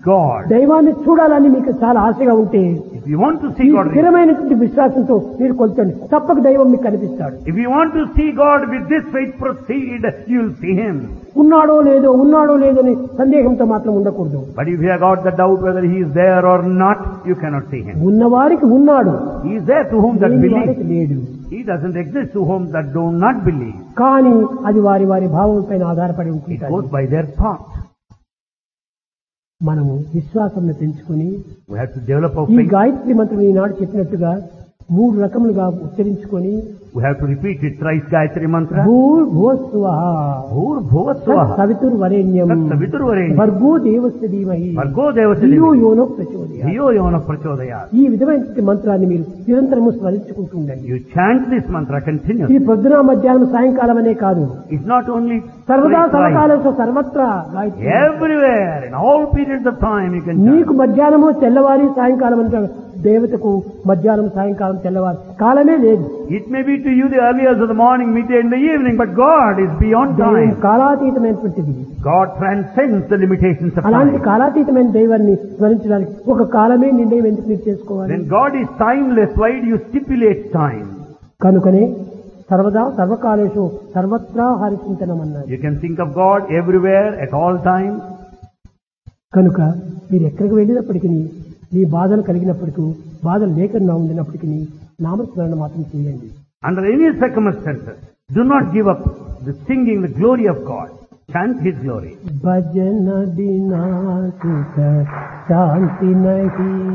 God. దైవాన్ని చూడాలని మీకు చాలా ఆశగా ఉంటే If you want to see ఈ God, స్థిరమైనటువంటి విశ్వాసంతో మీరు కొలుచండి, తప్పక దైవం మీకు కనిపిస్తాడు. if you want to see God with this faith proceed, you will see Him. ఉన్నాడో లేదో ఉన్నాడో లేదో అని సందేహంతో మాత్రం ఉండకూడదు. But if you have got the doubt whether He is there or not, you cannot see Him. ఉన్నవారికి ఉన్నాడు, He is there to whom that లేని వారికి believes. లేడు. He doesn't exist to whom that do not believe. కానీ అది వారి వారి భావం పైన ఆధారపడి It ఉంటుంది. goes by their thought. మనము విశ్వాసం పెంచుకొని We have to develop our ఈ faith. గాయత్రి మంత్రం ఈనాడు చెప్పినట్టుగా మూడు రకములుగా ఉచ్చరించుకొని We have to repeat it thrice Gayatri Mantra. భూర్ భువస్సువః Bhur Bhuvasvaha. సవితుర్ వరేణ్యం Saviturvarenyam. భర్గో దేవస్య ధీమహి Vargo Devasya ధియో Dhimahi. యోనో ప్రచోదయాత్. Dhiyo Yona Prachodayat. ఈ విధమైన మంత్రాన్ని మీరు నిరంతరము స్మరించుకుంటూ ఉండండి. You chant this mantra ఇది continuously. పొద్దున మధ్యాహ్నం సాయంకాలం అనే కాదు, It's not only సర్వదా thrice, సర్వకాలంలో సర్వత్రా Gayatri. everywhere, in all periods of time you can నీకు chant. మధ్యాహ్నము తెల్లవారి సాయంకాలం అంటే దేవతకు మధ్యాహ్నం సాయంకాలం తెల్లవారి కాలమే లేదు. It may be to you the early hours of the morning, midday and the evening, but God is beyond దైవం time. కాలాతీతమైనటువంటిది. God transcends the limitations of అలాంటి time. కాలాతీతమైన దైవాన్ని స్మరించడానికి ఒక కాలమే నిర్ణయం ఎందుకు మీరు చేసుకోవాలి? When God is timeless, why do you stipulate time? కనుకనే సర్వదా సర్వకాలేషు సర్వత్రా హరిచింతనం అన్నారు. You can think of God everywhere, at all times. కనుక మీరు ఎక్కడికి వెళ్ళినప్పటికీ, మీ బాధలు కలిగినప్పటికీ, బాధలు లేకుండా ఉండినప్పటికీ నామస్మరణ మాత్రం చేయండి. Under any circumstances, do not give up the singing the glory of God. Chant His glory. భజన బినా సుఖ శాంతి నహి.